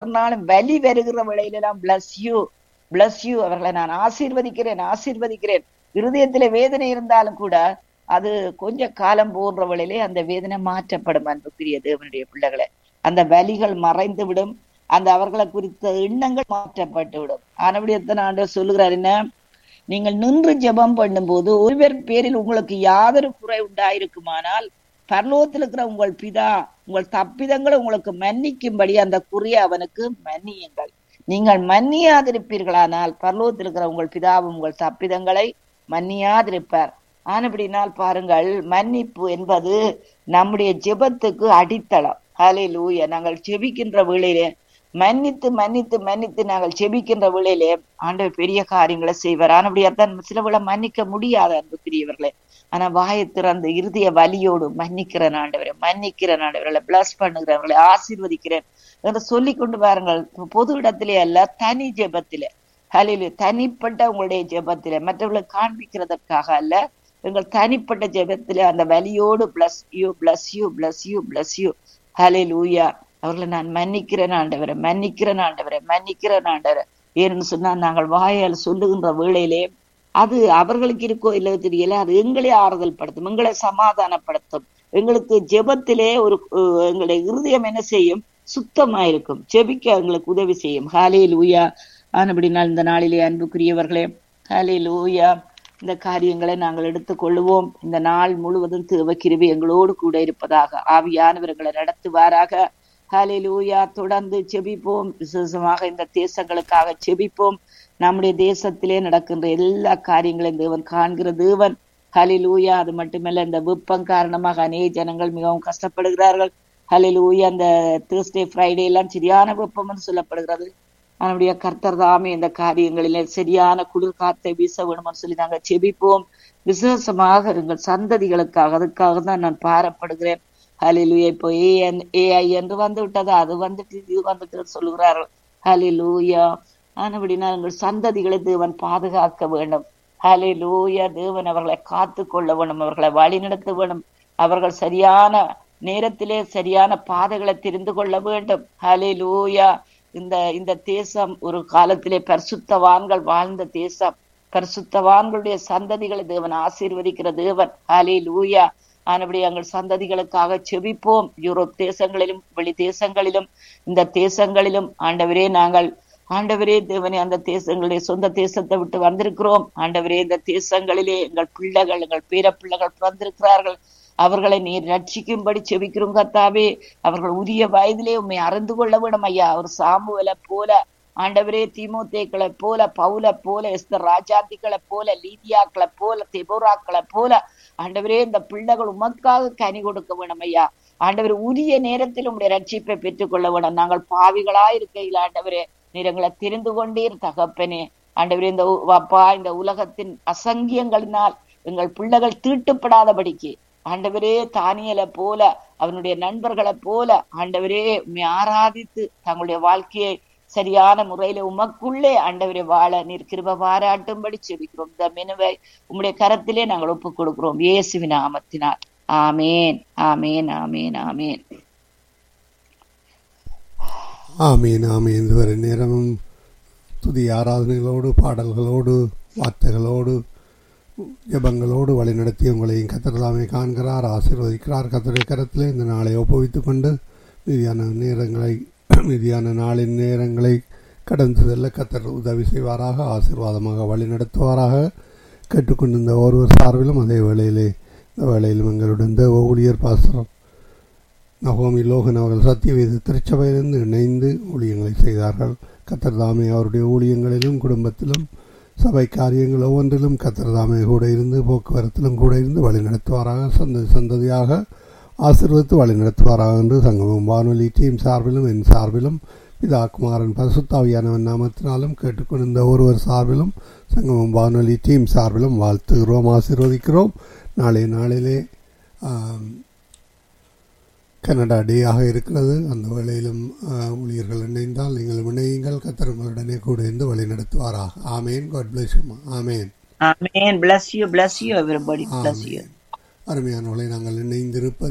ஒவ்வொரு நாளும் வலி வருகிற வேளையிலெல்லாம் பிளஸ் யூ அவர்களை நான் ஆசீர்வதிக்கிறேன். இருதயத்திலே வேதனை இருந்தாலும் கூட அது கொஞ்ச காலம் போன்ற வேளையிலே அந்த வேதனை மாற்றப்படும். அன்புக்குரிய தேவனுடைய பிள்ளைகளை, அந்த வலிகள் மறைந்து விடும், அந்த அவர்களை குறித்த எண்ணங்கள் மாற்றப்பட்டு விடும். ஆனபடியத்தான் ஆண்டவர் சொல்லுகிறார், என்ன, நீங்கள் நின்று ஜெபம் பண்ணும் போது ஒருவர் பேரில் உங்களுக்கு யாதொரு குறை உண்டாயிருக்குமானால் பரலோகத்தில் இருக்கிற உங்கள் பிதா உங்கள் தப்பிதங்களை உங்களுக்கு மன்னிக்கும்படி அந்த குறியை அவனுக்கு மன்னியுங்கள். நீங்கள் மன்னியாதிருப்பீர்களானால் பரலோகத்தில் இருக்கிற உங்கள் பிதாவும் உங்கள் தப்பிதங்களை மன்னியாதிருப்பார். ஆனபடினால் பாருங்கள், மன்னிப்பு என்பது நம்முடைய ஜெபத்துக்கு அடித்தளம். ஹல்லேலூயா. நாங்கள் ஜெபிக்கின்ற வேளையிலே மன்னித்து நாங்கள் ஜெபிக்கின்ற வேளையிலே ஆண்டவர் பெரிய காரியங்களை செய்வார். ஆனபடியாத்தான் சில வேளை மன்னிக்க முடியாத அன்புக்குரியவர்களே, ஆனா வாயை திறந்து இருதய வலியோடு மன்னிக்கிறேன் ஆண்டவரை பிளஸ் பண்ணுகிறவர்களை ஆசீர்வதிக்கிறேன் என்று சொல்லி கொண்டு பாருங்கள். பொது இடத்திலே அல்ல, தனி ஜெபத்திலே. ஹல்லேலூயா. தனிப்பட்ட உங்களுடைய ஜெபத்திலே, மற்றவர்களை காண்பிக்கிறதற்காக அல்ல, எங்கள் தனிப்பட்ட ஜெபத்திலே அந்த வலியோடு பிளஸ் யூ. ஹல்லேலூயா. அவர்களை நான் மன்னிக்கிறேன் ஆண்டவரை. ஏன்னு சொன்னா, நாங்கள் வாயால் சொல்லுகின்ற வேளையிலே அது அவர்களுக்கு இருக்கோ இல்லை தெரியல, அது எங்களை ஆறுதல் படுத்தும், எங்களை சமாதானப்படுத்தும். எங்களுக்கு ஜெபத்திலே எங்களுடைய இருதயம் என்ன செய்யும்? சுத்தமாயிருக்கும். ஜெபிக்க எங்களுக்கு உதவி செய்யும். ஹல்லேலூயா. ஆனபடினால் இந்த நாளிலே அன்புக்குரியவர்களே, ஹல்லேலூயா, இந்த காரியங்களை நாங்கள் எடுத்துக்கொள்ளுவோம். இந்த நாள் முழுவதும் தேவ கிருபை எங்களோடு கூட இருப்பதாக. ஆவியானவர்களை நடத்துவாராக. ஹல்லேலூயா. தொடர்ந்து ஜெபிப்போம். விசேஷமாக இந்த தேசங்களுக்காக ஜெபிப்போம். நம்முடைய தேசத்திலே நடக்கின்ற எல்லா காரியங்களையும் தேவன் காண்கிற தேவன். ஹல்லேலூயா. அது மட்டுமல்ல, இந்த வெப்பம் காரணமாக அநேக ஜனங்கள் மிகவும் கஷ்டப்படுகிறார்கள். ஹல்லேலூயா. இந்த தேர்ஸ்டே ஃப்ரைடே எல்லாம் சரியான வெப்பம் என்று சொல்லப்படுகிறது. நம்முடைய கர்த்தர் தாமே இந்த காரியங்களிலே சரியான குளிர் காத்தை வீச வேணும்னு சொல்லி நாங்கள் ஜெபிப்போம். விசேஷமாக எங்கள் சந்ததிகளுக்காக, அதுக்காக தான் நான் பாரப்படுகிறேன். ஹல்லேலூயா. இப்போ ஏஐ என்று வந்து விட்டது, அது வந்துட்டு இது வந்துட்டு சொல்லுகிறார்கள். ஹல்லேலூயா. ஆனபடினா எங்கள் சந்ததிகளை தேவன் பாதுகாக்க வேண்டும். ஹல்லேலூயா. தேவன் அவர்களை காத்து கொள்ள வேண்டும், அவர்களை வழி நடத்த வேண்டும். அவர்கள் சரியான நேரத்திலே சரியான பாதைகளை தெரிந்து கொள்ள வேண்டும். ஹல்லேலூயா. இந்த தேசம் ஒரு காலத்திலே பரிசுத்தவான்கள் வாழ்ந்த தேசம். பரிசுத்தவான்களுடைய சந்ததிகளை தேவன் ஆசீர்வதிக்கிற தேவன். ஹல்லேலூயா. ஆனபடி எங்கள் சந்ததிகளுக்காக செபிப்போம். யூரோப் தேசங்களிலும் வெளி தேசங்களிலும் இந்த தேசங்களிலும் ஆண்டவரே தேவனே, அந்த தேசங்களுடைய சொந்த தேசத்தை விட்டு வந்திருக்கிறோம். ஆண்டவரே, இந்த தேசங்களிலே எங்கள் பிள்ளைகள், எங்கள் பேர பிள்ளைகள் பிறந்திருக்கிறார்கள். அவர்களை நீர் ரட்சிக்கும்படி செபிக்கிறோம் கர்த்தாவே. அவர்கள் உரிய வயதிலே உண்மை அறிந்து கொள்ள வேண்டும் ஐயா. ஒரு சாமுவேலை போல, ஆண்டவரே, தீமோத்தேக்களை போல, பவுலை போல, எஸ்தர் ராஜாத்திகளை போல, லீதியாக்களை போல, தெபோராக்களை போல, ஆண்டவரே, இந்த பிள்ளைகள் உமக்காக கனி கொடுக்க வேணும் ஐயா. ஆண்டவர் உரிய நேரத்தில் உங்களுடைய ரட்சிப்பை பெற்றுக் கொள்ள வேணும். நாங்கள் பாவிகளா இருக்கையில் ஆண்டவரே நீர் எங்களை தெரிந்து கொண்டீர் தகப்பனே. ஆண்டவரே, இந்த உலகத்தின் அசங்கியங்களினால் எங்கள் பிள்ளைகள் தீட்டுப்படாதபடிக்கு ஆண்டவரே, தானியலை போல, அவனுடைய நண்பர்களை போல ஆண்டவரே உம்மை ஆராதித்து தங்களுடைய வாழ்க்கையை சரியான முறையில உமக்குள்ளே ஆண்டவரை வாழ நீர் கிருபை பாராட்டும்படி செபிக்கிறோம். இந்த மெனுவை உம்முடைய கரத்திலே நாங்கள் ஒப்புக் கொடுக்கிறோம், இயேசுவின் நாமத்தினால். ஆமேன், ஆமேன், ஆமேன், ஆமேன், ஆமீன், ஆமீன். இதுவரை நேரமும் துதி ஆராதனைகளோடு, பாடல்களோடு, வார்த்தைகளோடு, ஜபங்களோடு வழிநடத்தி உங்களையும் கர்த்தர் தாமே காண்கிறார், ஆசீர்வதிக்கிறார். கர்த்தருடைய கரத்திலே இந்த நாளை ஒப்புவித்துக் கொண்டு மீதியான நாளின் நேரங்களை கடந்து செல்ல கர்த்தர் உதவி செய்வாராக, ஆசீர்வாதமாக வழி நடத்துவாராக. கேட்டுக்கொண்டிருந்த ஒருவர் சார்பிலும் அதே வேளையிலும் எங்களுடன் தேவ ஊழியர் பாஸ்டர் நகோமி லோகன் அவர்கள் சத்தியவேத திருச்சபையிலிருந்து இணைந்து ஊழியங்களை செய்தார்கள். கர்த்தர் தாமே அவருடைய ஊழியங்களிலும் குடும்பத்திலும் சபை காரியங்கள் ஒவ்வொன்றிலும் கர்த்தர் தாமே கூட இருந்து போக்குவரத்திலும் கூட இருந்து வழி நடத்துவாராக, சந்ததியாக ஆசீர்வதித்து வழி நடத்துவாராக என்று சங்கமம் வானொலி டீம் சார்பிலும் என் சார்பிலும் பிதா குமாரன் பரிசுத்தாவியானவன் நாமத்தினாலும் கேட்டுக்கொண்டிருந்த ஒருவர் சார்பிலும் சங்கமம் வானொலி டீம் சார்பிலும் வாழ்த்துகிறோம், ஆசீர்வதிக்கிறோம். நாளிலே கனடா டேயாக இருக்கிறது. அந்த வேளையிலும் ஊழியர்கள் இணைந்தால் நீங்கள் இணையுங்கள். கர்த்தர் உங்களுடனே கூட இருந்து வழி நடத்துவாராக. ஆமேன். God bless you. Amen. Amen. bless you everybody. bless you. அருமையானவர்களை, நாங்கள் இணைந்திருப்பது recording stopped. சங்கமம் வானொலியின் காலை நேர விடுதலையின் வெளிச்ச நேரம்.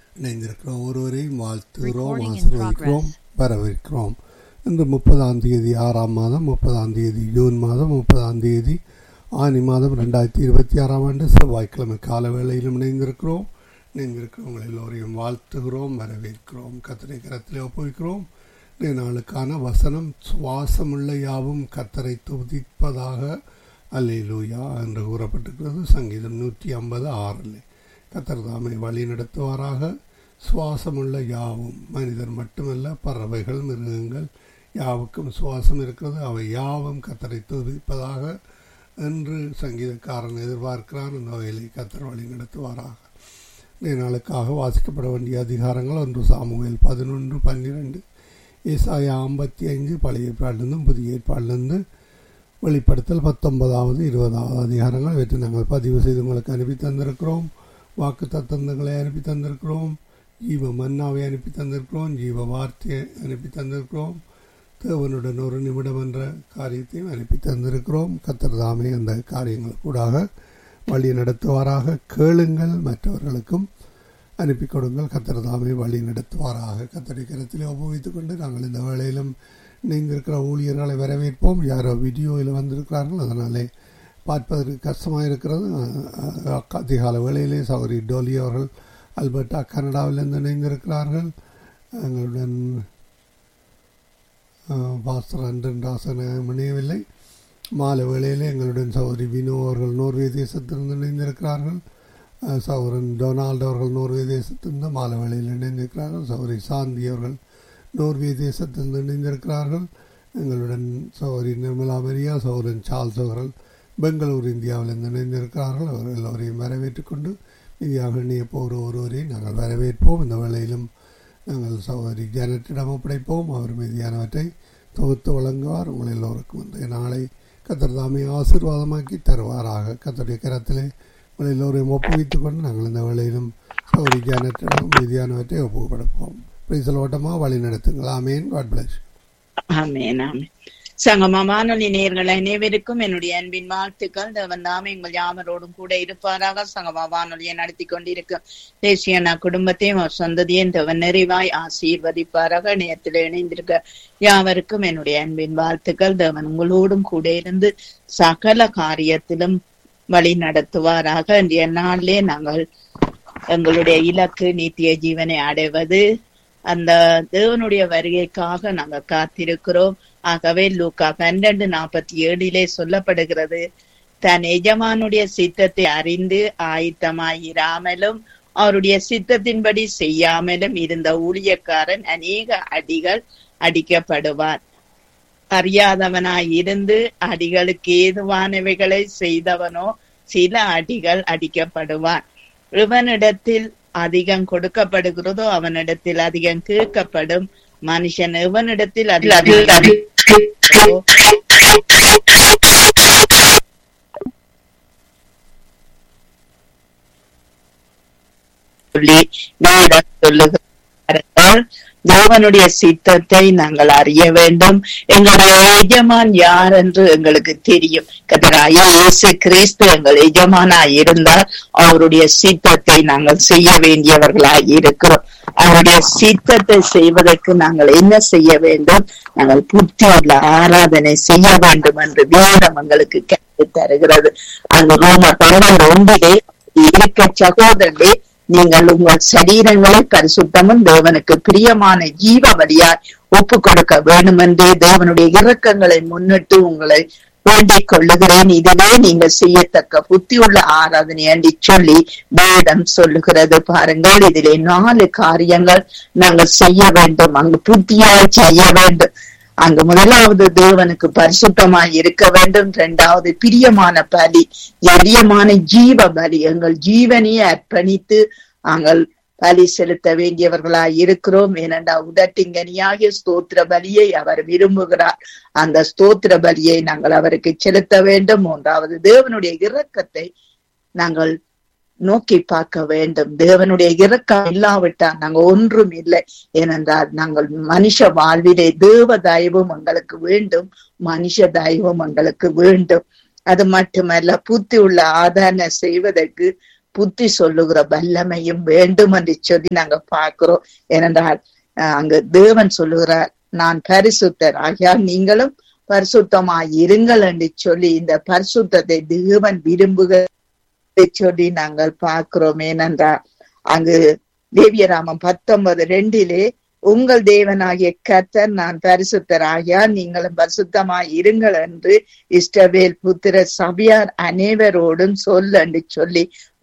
இணைந்திருக்கிற ஒருவரையும் வாழ்த்துகிறோம், ஆசீர்வதிக்கிறோம், வரவேற்கிறோம். இன்று 30ஆம் தேதி 6ஆம் மாதம், 30ஆம் தேதி ஜூன் மாதம், 30ஆம் தேதி ஆனி மாதம் 2026ஆம் ஆண்டு செவ்வாய்க்கிழமை கால வேளையிலும் இணைந்திருக்கிறோம். இணைந்திருக்கிறவங்க எல்லோரையும் வாழ்த்துகிறோம், வரவேற்கிறோம், கர்த்தரை கரத்திலே ஒப்புவிக்கிறோம். இன்றைய நாளுக்கான வசனம், சுவாசமுள்ள யாவும் கர்த்தரை துதிப்பதாக அல்லேலூயா என்று கூறப்பட்டிருக்கிறது. சங்கீதம் 150:6. கர்த்தர் தாமே வழி நடத்துவாராக. சுவாசமுள்ள யாவும், மனிதர் மட்டுமல்ல, பறவைகள், மிருகங்கள் யாவுக்கும் சுவாசம் இருக்கிறது. அவை யாவும் கர்த்தரை துதிப்பதாக என்று சங்கீதக்காரன் எதிர்பார்க்கிறான். இந்த வகையிலே கர்த்தர் வழி நடத்துவாராக. இன்றைய நாளுக்காக வாசிக்கப்பட வேண்டிய அதிகாரங்கள்: 1 சாமுவேல் 11:12, ஏசாயா 55, பழைய ஏற்பாட்டிலிருந்தும் புதிய ஏற்பாட்டிலிருந்து வெளிப்படுத்தல் 19வது 20வது அதிகாரங்கள். இவற்றை நாங்கள் பதிவு செய்து உங்களுக்கு அனுப்பி தந்திருக்கிறோம். வாக்கு தத்தங்களை அனுப்பி தந்திருக்கிறோம். ஜீவ மன்னாவை அனுப்பி தந்திருக்கிறோம். ஜீவ வார்த்தையை அனுப்பி தந்திருக்கிறோம். தேவனுடன் ஒரு நிமிடம் என்ற காரியத்தையும் அனுப்பி தந்திருக்கிறோம். கர்த்தர் தாமே அந்த காரியங்கள் கூடாக வழி நடத்துவாராக. கேளுங்கள், மற்றவர்களுக்கும் அனுப்பி கொடுங்கள். கர்த்தர் தாமே வழி நடத்துவாராக. கர்த்தரை கரத்திலே ஒப்புவித்துக் கொண்டு நாங்கள் இந்த வேளையிலும் இணைந்திருக்கிற ஊழியர்களை வரவேற்போம். யாரோ வீடியோவில் வந்திருக்கிறார்கள், அதனாலே பார்ப்பதற்கு கஷ்டமாக இருக்கிறது. அதிகால வேளையிலே சௌரி டோலி அவர்கள் அல்பர்டா கனடாவிலிருந்து இணைந்திருக்கிறார்கள். எங்களுடன் பாஸ்டர் அன்றன் ராசன் இணையவில்லை. மாலை வேளையிலே எங்களுடன் சௌரி வினோ அவர்கள் நோர்வே தேசத்திலிருந்து இணைந்திருக்கிறார்கள். சௌரன் டொனால்டு அவர்கள் நோர்வே தேசத்திலிருந்து மாலை வேளையில் இணைந்திருக்கிறார்கள். சௌரி சாந்தி அவர்கள் நோர்வே தேசத்திலிருந்து இணைந்திருக்கிறார்கள். எங்களுடன் சௌரி நிர்மலா மரியா, சௌரன் சார்ல்ஸ் அவர்கள் பெங்களூர் இந்தியாவிலிருந்து இணைந்திருக்கிறார்கள். அவர்கள் எல்லோரையும் வரவேற்றுக் கொண்டு மீதியாக இணைய போகிற ஒருவரையும் நாங்கள் வரவேற்போம். இந்த வேளையிலும் நாங்கள் சௌரி ஜானட்டிடம் ஒப்படைப்போம். அவர் மீதியானவற்றை தொகுத்து வழங்குவார். உங்கள் எல்லோருக்கும் இந்த நாளை கர்த்தர் தாமே ஆசீர்வாதமாக்கி தருவாராக. கர்த்தருடைய கரத்திலே உங்கள் எல்லோரையும் ஒப்புவித்துக் கொண்டு நாங்கள் இந்த வேளையிலும் சௌரி ஜானட்டிடம் மீதியானவற்றை ஒப்புப்படுப்போம். பிரைசலோட்டமா வழி நடத்துங்கள். ஆமேன். God plus. ஆமேன், ஆமேன். சங்கமமான நேயர்கள் அனைவருக்கும் என்னுடைய அன்பின் வாழ்த்துக்கள். தேவன் தாமே எங்கள் யாவரோடும் கூட இருப்பாராக. சங்கமா வானொலியை நடத்தி கொண்டிருக்கும் தேசிய குடும்பத்தையும் சொந்தத்தையும் தேவன் நிறைவாய் ஆசீர்வதிப்பாராக. நேரத்தில் இணைந்திருக்க யாவருக்கும் என்னுடைய அன்பின் வாழ்த்துக்கள். தேவன் உங்களோடும் கூட இருந்து சகல காரியத்திலும் வழி நடத்துவாராக. இன்றைய நாளிலே நாங்கள் எங்களுடைய இலக்கு நித்திய ஜீவனை அடைவது. அந்த தேவனுடைய வருகைக்காக நாங்கள் காத்திருக்கிறோம். ஆகவே லூக்கா 12:47 சொல்லப்படுகிறது, தன் எஜமானுடைய சித்தத்தை அறிந்து ஆயத்தமாயிராமலும் அவருடைய சித்தத்தின்படி செய்யாமலும் இருந்த ஊழியக்காரன் அநேக அடிகள் அடிக்கப்படுவான். அறியாதவனாய் இருந்து அடிகளுக்கு ஏதுவானவைகளை செய்தவனோ சில அடிகள் அடிக்கப்படுவான். இவனிடத்தில் அதிகம் கொடுக்கப்படுகிறதோ அவனிடத்தில் அதிகம் கேட்கப்படும். மனுஷன் எவனிடத்தில் சொல்லுகிறார்கள். தேவனுடைய சித்தத்தை நாங்கள் அறிய வேண்டும். எங்களுடைய எஜமான் யார் என்று எங்களுக்கு தெரியும். கர்த்தராகிய இயேசு கிறிஸ்து எங்கள் எஜமானாய் இருந்தால் அவருடைய சித்தத்தை நாங்கள் செய்ய வேண்டியவர்களாய் இருக்கிறோம். அவருடைய சித்தத்தை செய்வதற்கு நாங்கள் என்ன செய்ய வேண்டும்? நாங்கள் புத்தியுள்ள ஆராதனை செய்ய வேண்டும் என்று வேதம் எங்களுக்கு கற்றுத் தருகிறது. அந்த ரோமர் 11:1 இருக்க சகோதரர்களே, நீங்கள் உங்கள் சரீரங்களை பரிசுத்தமும் தேவனுக்கு பிரியமான ஜீவ பலியாய் ஒப்பு கொடுக்க வேண்டும் என்றே தேவனுடைய இரக்கங்களை முன்னிட்டு உங்களை வேண்டிக் கொள்ளுகிறேன். இதுவே நீங்கள் செய்யத்தக்க புத்தியுள்ள ஆராதனை என்று சொல்லி வேதம் சொல்லுகிறது. பாருங்கள், இதிலே 4 காரியங்கள் நாங்கள் செய்ய வேண்டும். அங்கு புத்தியாய் செய்ய வேண்டும். அங்கு முதலாவது தேவனுக்கு பரிசுத்தமாய் இருக்க வேண்டும். 2வது பிரியமான பலி, பிரியமான ஜீவ பலி. எங்கள் ஜீவனையே அர்ப்பணித்து நாங்கள் பலி செலுத்த வேண்டியவர்களாய் இருக்கிறோம். ஏனென்றால் உதட்டிங்கனியாகிய ஸ்தோத்திர பலியை அவர் விரும்புகிறார். அந்த ஸ்தோத்திர பலியை நாங்கள் அவருக்கு செலுத்த வேண்டும். 3வது தேவனுடைய இரக்கத்தை நாங்கள் நோக்கி பார்க்க வேண்டும். தேவனுடைய இரக்கம் இல்லாவிட்டால் நாங்கள் ஒன்றும் இல்லை. ஏனென்றால் நாங்கள் மனுஷ வாழ்விலே தேவ தயவும் எங்களுக்கு வேண்டும், மனுஷ தயவும் எங்களுக்கு வேண்டும். அது மட்டுமல்ல, புத்தி உள்ள ஆதாரண செய்வதற்கு புத்தி சொல்லுகிற வல்லமையும் வேண்டும் என்று சொல்லி நாங்க பார்க்கிறோம். ஏனென்றால் அங்கு தேவன் சொல்லுகிறார், நான் பரிசுத்தர் ஆகையால் நீங்களும் பரிசுத்தமாய் இருங்கள் என்று சொல்லி இந்த பரிசுத்தத்தை தேவன் விரும்புகிற சொல்லி நாங்கள் பார்க்கிறோம். ஏனென்றால் அங்கு லேவியராமம் 19:2 உங்கள் தேவனாகிய கர்த்தர் நான் பரிசுத்தர் ஆகையால் நீங்களும் பரிசுத்தமாய் இருங்கள் என்று இஸ்ரவேல் புத்திர சபையார் அனைவரோடும் சொல் என்று சொல்லி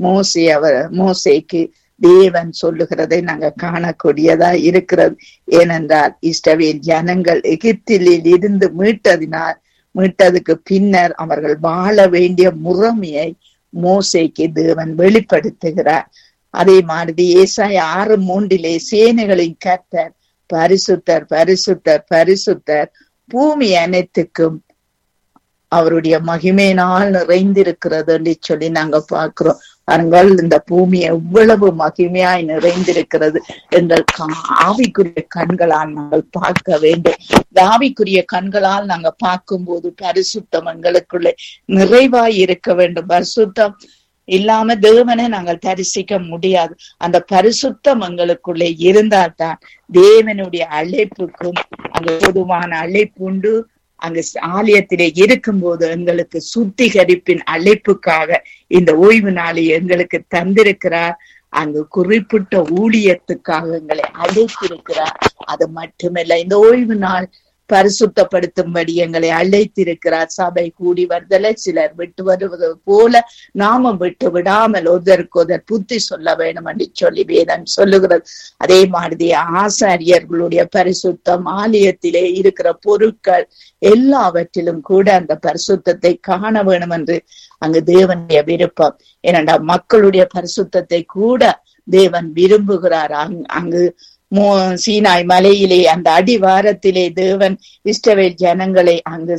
மோசேக்கு தேவன் சொல்லுகிறதை நாங்க காணக்கூடியதா இருக்கிறது. ஏனென்றால் இஸ்ரவேல் ஜனங்கள் எகிப்தில் இருந்து மீட்டதுக்கு பின்னர் அவர்கள் வாழ வேண்டிய முறைமையை மோசேக்கு தேவன் வெளிப்படுத்துகிறார். அதே மாதிரி ஏசாயா 6:3 சேனைகளின் கர்த்தர் பரிசுத்தர் பரிசுத்தர் பரிசுத்தர், பூமி அனைத்துக்கும் அவருடைய மகிமையினால் நிறைந்திருக்கிறது என்று சொல்லி நாங்க பார்க்கிறோம். பாருங்கள், இந்த பூமி எவ்வளவு மகிமையாய் நிறைந்திருக்கிறது எங்கள் ஆவிக்குரிய கண்களால் நாங்கள் பார்க்க வேண்டும். ஆவிக்குரிய கண்களால் நாங்க பார்க்கும் போது பரிசுத்தம் எங்களுக்குள்ளே நிறைவாய் இருக்க வேண்டும். பரிசுத்தம் இல்லாம தேவனை நாங்கள் தரிசிக்க முடியாது. அந்த பரிசுத்தம் எங்களுக்குள்ளே இருந்தால்தான் தேவனுடைய அழைப்புக்கும் அங்க பொதுவான அழைப்புண்டு. அங்கு ஆலயத்திலே இருக்கும் போது எங்களுக்கு சுத்திகரிப்பின் அழைப்புக்காக இந்த ஓய்வு நாளை எங்களுக்கு தந்திருக்கிறார். அங்கு குறிப்பிட்ட ஊழியத்துக்காக எங்களை அழைத்திருக்கிறார். அது மட்டுமல்ல, இந்த ஓய்வு நாள் பரிசுத்தப்படுத்தும்படி எங்களை அழைத்திருக்கிறார். சபை கூடி வருதலை சிலர் விட்டு வருவது போல நாமும் விட்டு விடாமல் ஒருதற்கு புத்தி சொல்ல வேண்டும் என்று சொல்லி வேதம் சொல்லுகிறது. அதே மாதிரி ஆசாரியர்களுடைய பரிசுத்தம், ஆலயத்திலே இருக்கிற பொருட்கள் எல்லாவற்றிலும் கூட அந்த பரிசுத்தத்தை காண வேணும் என்று அங்கு தேவனுடைய விருப்பம். ஏனென்றா மக்களுடைய பரிசுத்தத்தை கூட தேவன் விரும்புகிறார். அங்கு சீனாய் மலையிலே அந்த அடிவாரத்திலே தேவன் இஸ்ரவேல் ஜனங்களை அங்கு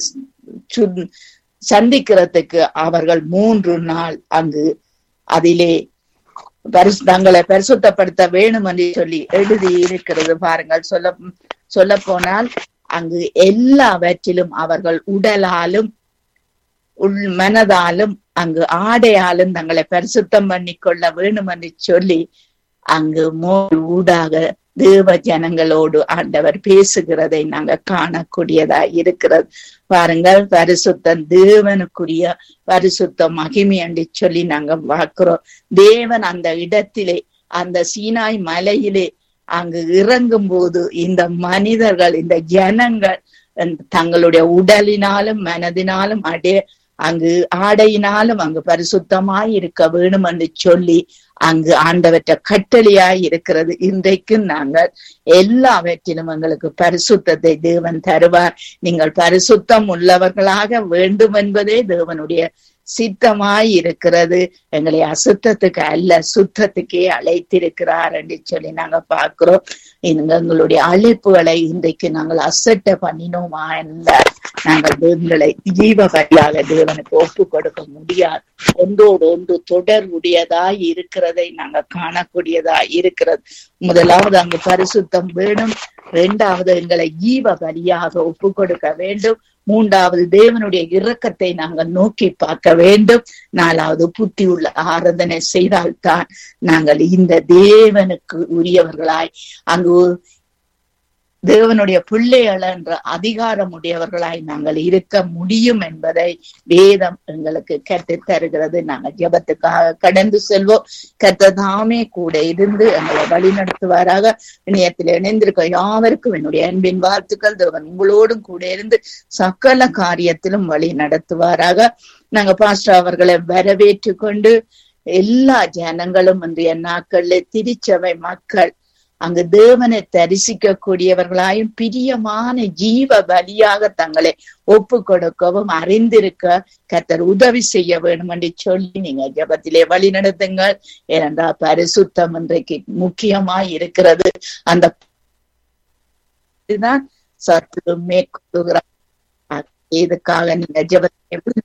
சந்திக்கிறதுக்கு அவர்கள் 3 நாள் அங்கு அதிலே தங்களை பரிசுத்தப்படுத்த வேணும் என்று சொல்லி எழுதி இருக்கிறது. பாருங்கள், சொல்ல போனால் அங்கு எல்லாவற்றிலும் அவர்கள் உடலாலும் மனதாலும் அங்கு ஆடையாலும் தங்களை பரிசுத்தம் பண்ணி கொள்ள வேணும் என்று சொல்லி அங்கு ஊடாக தேவ ஜனங்களோடு ஆண்டவர் பேசுகிறதை நாங்க காணக்கூடியதா இருக்கிறது. பாருங்கள், பரிசுத்தம் தேவனுக்குரிய பரிசுத்த மகிமை என்று சொல்லி நாங்க பார்க்கிறோம். தேவன் அந்த இடத்திலே அந்த சீனாய் மலையிலே அங்கு இறங்கும் போது இந்த மனிதர்கள், இந்த ஜனங்கள் தங்களுடைய உடலினாலும் மனதினாலும் அங்கு ஆடையினாலும் அங்கு பரிசுத்தமாய் இருக்க வேணும் என்று சொல்லி அங்கு ஆண்டவற்ற கட்டளையாய் இருக்கிறது. இன்றைக்கு நாங்கள் எல்லாவற்றிலும் எங்களுக்கு பரிசுத்தத்தை தேவன் தருவார். நீங்கள் பரிசுத்தம் உள்ளவர்களாக வேண்டும் என்பதே தேவனுடைய சித்தமாய் இருக்கிறது. எங்களை அசுத்தத்துக்கு அல்ல, சுத்தத்துக்கே அழைத்திருக்கிறார் என்று சொல்லி நாங்க பார்க்கிறோம். எங்களுடைய அழைப்புகளை இன்றைக்கு நாங்கள் அசட்டை பண்ணினோமா இல்ல, நாங்கள் எங்களை ஜீவ பலியாக தேவனுக்கு ஒப்பு கொடுக்க முடியாது. ஒன்றோடு ஒன்று தொடர்புடையதாய் இருக்கிறதை நாங்க காணக்கூடியதாய் இருக்கிறது. முதலாவது அங்கு பரிசுத்தம் வேணும், 2வது எங்களை ஜீவ பலியாக ஒப்பு கொடுக்க வேண்டும், 3வது தேவனுடைய இரக்கத்தை நாங்கள் நோக்கி பார்க்க வேண்டும், 4வது புத்தி உள்ள ஆராதனை செய்தால்தான் நாங்கள் இந்த தேவனுக்கு உரியவர்களாய் அங்கு தேவனுடைய பிள்ளைகள் என்ற அதிகாரம் உடையவர்களாய் நாங்கள் இருக்க முடியும் என்பதை வேதம் எங்களுக்கு கற்றுத் தருகிறது. நாங்கள் ஜெபத்துக்காக கடந்து செல்வோம். கர்த்ததாமே கூட இருந்து எங்களை வழி நடத்துவாராக. இணையத்தில் இணைந்திருக்க யாவருக்கும் என்னுடைய அன்பின் வாழ்த்துக்கள். தேவன் உங்களோடும் கூட இருந்து சகல காரியத்திலும் வழி நடத்துவாராக. நாங்க பாஸ்டர் அவர்களை வரவேற்று கொண்டு எல்லா ஜனங்களும் இன்றைய நாட்கள்ல திருச்சபை மக்கள் அங்கு தேவனை தரிசிக்க கூடியவர்களாயும் பிரியமான ஜீவ பலியாக தங்களை ஒப்பு கொடுக்கவும் அறிந்திருக்க கர்த்தர் உதவி செய்ய வேண்டும் என்று சொல்லி நீங்க ஜெபத்திலே வழி நடத்துங்கள். ஏனென்றால் பரிசுத்தம் இன்றைக்கு முக்கியமாய் இருக்கிறது. அந்த இதுதான் சத்து மேற்கொள்கிறார். இதுக்காக நீங்க ஜெபத்திலே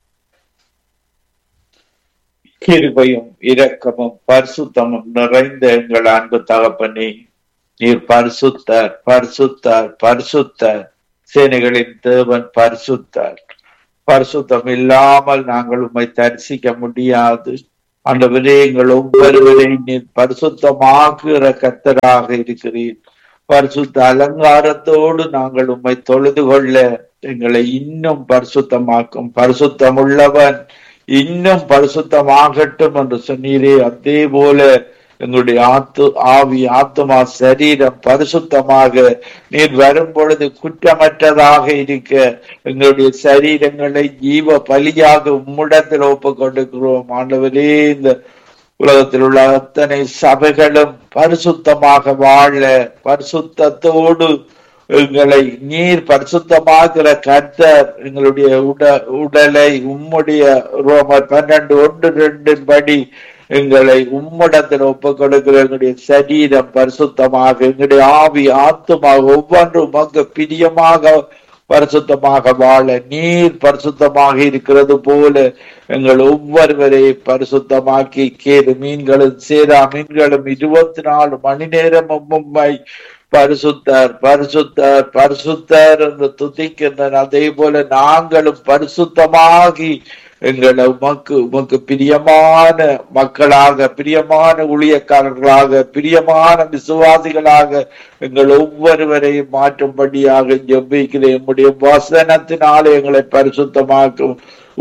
கிருபையும் இரக்கமும் பரிசுத்தமும் நிறைந்த எங்கள் அன்பு தகப்பனே, நீர் பரிசுத்தர், பரிசுத்தர், பரிசுத்தர், சேனைகளின் தேவன் பரிசுத்தர். பரிசுத்தம் இல்லாமல் நாங்கள் உம்மை தரிசிக்க முடியாது. ஆண்டவரே, எங்கள் ஒவ்வொருவரையும் நீர் பரிசுத்தமாக்குகிற கர்த்தராக இருக்கிறீர். பரிசுத்த அலங்காரத்தோடு நாங்கள் உம்மை தொழுது கொள்ள எங்களை இன்னும் பரிசுத்தமாக்கும். பரிசுத்தமுள்ளவன் இன்னும் பரிசுத்தமாகட்டும் என்று சொன்னீரே, அதே போல எங்களுடைய ஆவி, ஆத்மா, சரீரம் பரிசுத்தமாக நீர் வரும் பொழுது குற்றமற்றதாக இருக்க எங்களுடைய சரீரங்களை ஜீவ பலியாக உம்மிடத்தில் ஒப்புக் கொண்டிருக்கிறோம். ஆண்டவரே, இந்த உலகத்தில் உள்ள அத்தனை சபைகளும் பரிசுத்தமாக வாழ, பரிசுத்தத்தோடு எங்களை நீர் பரிசுத்தமாகிற கர்த்தர் எங்களுடைய உடலை உம்முடைய ரோமர் 12:1-2 படி எங்களை உம்மிடத்தில் ஒப்புக் கொடுக்கிற எங்களுடைய சரீரம் பரிசுத்தமாக, எங்களுடைய ஆவி, ஆத்மா ஒவ்வொன்றும் உமக்கு பிரியமாக பரிசுத்தமாக வாழ நீர் பரிசுத்தமாக இருக்கிறது போல எங்கள் ஒவ்வொருவரை பரிசுத்தமாக்கி கேடு மீன்களும் சேரா மீன்களும் 24 மணி நேரம் உம்மை பரிசுத்தர் பரிசுத்தர் பரிசுத்தர் என்று துதிக்கின்றன. அதே போல நாங்களும் பரிசுத்தமாகி எங்களை உமக்கு பிரியமான மக்களாக, பிரியமான ஊழியக்காரர்களாக, பிரியமான விசுவாசிகளாக எங்கள் ஒவ்வொருவரையும் மாற்றும்படியாக ஜெபிக்கிறேன். உம்முடைய வசனத்தினாலே எங்களை பரிசுத்தமாக்கும்,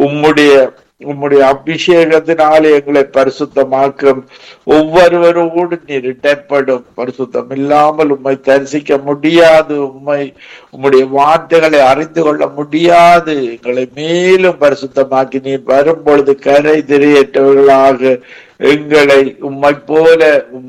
உம்முடைய அபிஷேகத்தினாலே எங்களை பரிசுத்தமாக்கும். ஒவ்வொருவரோடு நீர் இடர்படும். பரிசுத்தம் இல்லாமல் உம்மை தரிசிக்க முடியாது, உம்முடைய வார்த்தைகளை அறிந்து கொள்ள முடியாது. எங்களை மேலும் பரிசுத்தமாக்கி நீர் வரும்பொழுது கரை தெரியற்றவர்களாக எங்களை உம்மை போல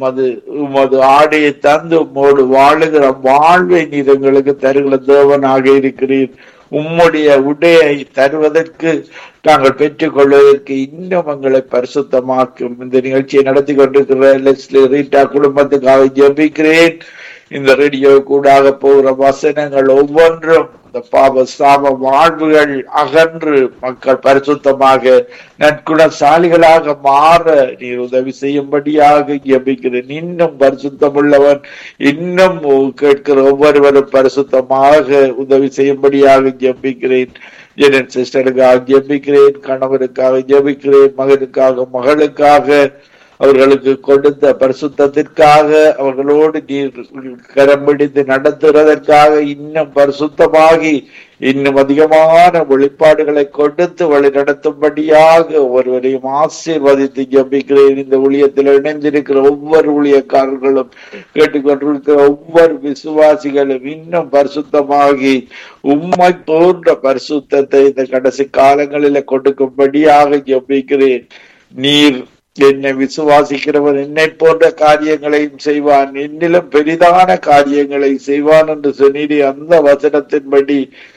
உமது ஆடையை தந்து உம்மோடு வாழுகிற வாழ்வை நீர் எங்களுக்கு தருகிற தேவனாக இருக்கிறீர். உம்முடைய உடையை தருவதற்கு நாங்கள் பெற்றுக் கொள்வதற்கு இன்னும் எங்களை பரிசுத்தமாக்கும். இந்த நிகழ்ச்சியை நடத்தி கொண்டிருக்கிற லெஸ்லி ரீட்டா குடும்பத்துக்காக ஜெபிக்கிறேன். இந்த ரேடியோ கூடாக போகிற வசனங்கள் ஒவ்வொன்றும் இந்த பாவ சாப வாழ்வுகள் அகன்று மக்கள் பரிசுத்தமாக நற்குணசாலிகளாக மாற நீர் உதவி செய்யும்படியாக ஜெபிக்கிறேன். இன்னும் பரிசுத்தமுள்ளவன், இன்னும் கேட்கிற ஒவ்வொருவரும் பரிசுத்தமாக உதவி செய்யும்படியாக ஜெபிக்கிறேன். ஜெனன் சிஸ்டருக்காக ஜெபிக்கிறேன், கணவருக்காக ஜெபிக்கிறேன், மகனுக்காக, மகளுக்காக, அவர்களுக்கு கொடுத்த பரிசுத்தத்திற்காக, அவர்களோடு நீர் கரம் பிடித்து நடத்துவதற்காக இன்னும் பரிசுத்தமாகி இன்னும் அதிகமான வெளிப்பாடுகளை கொடுத்து வழி நடத்தும்படியாக ஒருவரையும் ஆசீர்வதித்து ஜெபிக்கிறேன். இந்த ஊழியத்தில் இணைந்திருக்கிற ஒவ்வொரு ஊழியக்காரர்களும், கேட்டுக்கொண்டிருக்கிற ஒவ்வொரு விசுவாசிகளும் இன்னும் பரிசுத்தமாகி உம்மை போன்ற பரிசுத்தத்தை இந்த கடைசி காலங்களில கொடுக்கும்படியாக ஜெபிக்கிறேன். நீர் என்னை விசுவாசிக்கிறவன் என்னை போன்ற காரியங்களையும் செய்வான், என்னிலும் பெரிதான காரியங்களை செய்வான் என்று சொன்னீரே, அந்த வசனத்தின்படி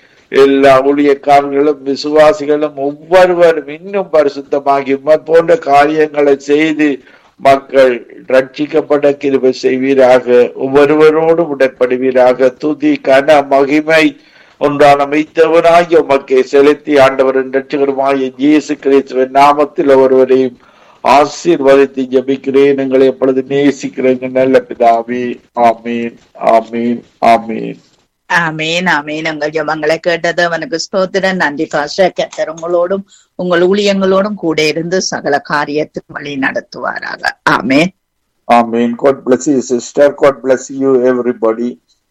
எல்லா ஊழியக்காரர்களும் விசுவாசிகளும் ஒவ்வொருவரும் இன்னும் பரிசுத்தமாகி உம்மை போன்ற காரியங்களை செய்து மக்கள் ரட்சிக்கப்பட கிருபை செய்வீராக. ஒவ்வொருவரோடும் உடன்படுவீராக. துதி, கன, மகிமை ஒன்றான மெய்த்தவனாகிய உமக்கே செலுத்தி ஆண்டவரின் இரட்சகருமாகிய இயேசு கிறிஸ்துவின் நாமத்தில் ஒருவரையும் ஆசீர்வதித்து ஜெபிக்கிறேன். எங்களை எப்பொழுது நேசிக்கிறேன் நல்ல பிதாவே. ஆமீன், ஆமீன், ஆமீன், ஆமீன், ஆமீன். உங்கள் ஜெபங்களை கேட்டது அவனுக்கு ஸ்தோத்திரம். நன்றி பாஸ்டர். கர்த்தர் உங்களோடும் உங்கள் ஊழியங்களோடும் கூட இருந்து சகல காரியத்துக்கு வழி நடத்துவாராக. ஆமீன், ஆமீன். God bless you sister. God bless you everybody.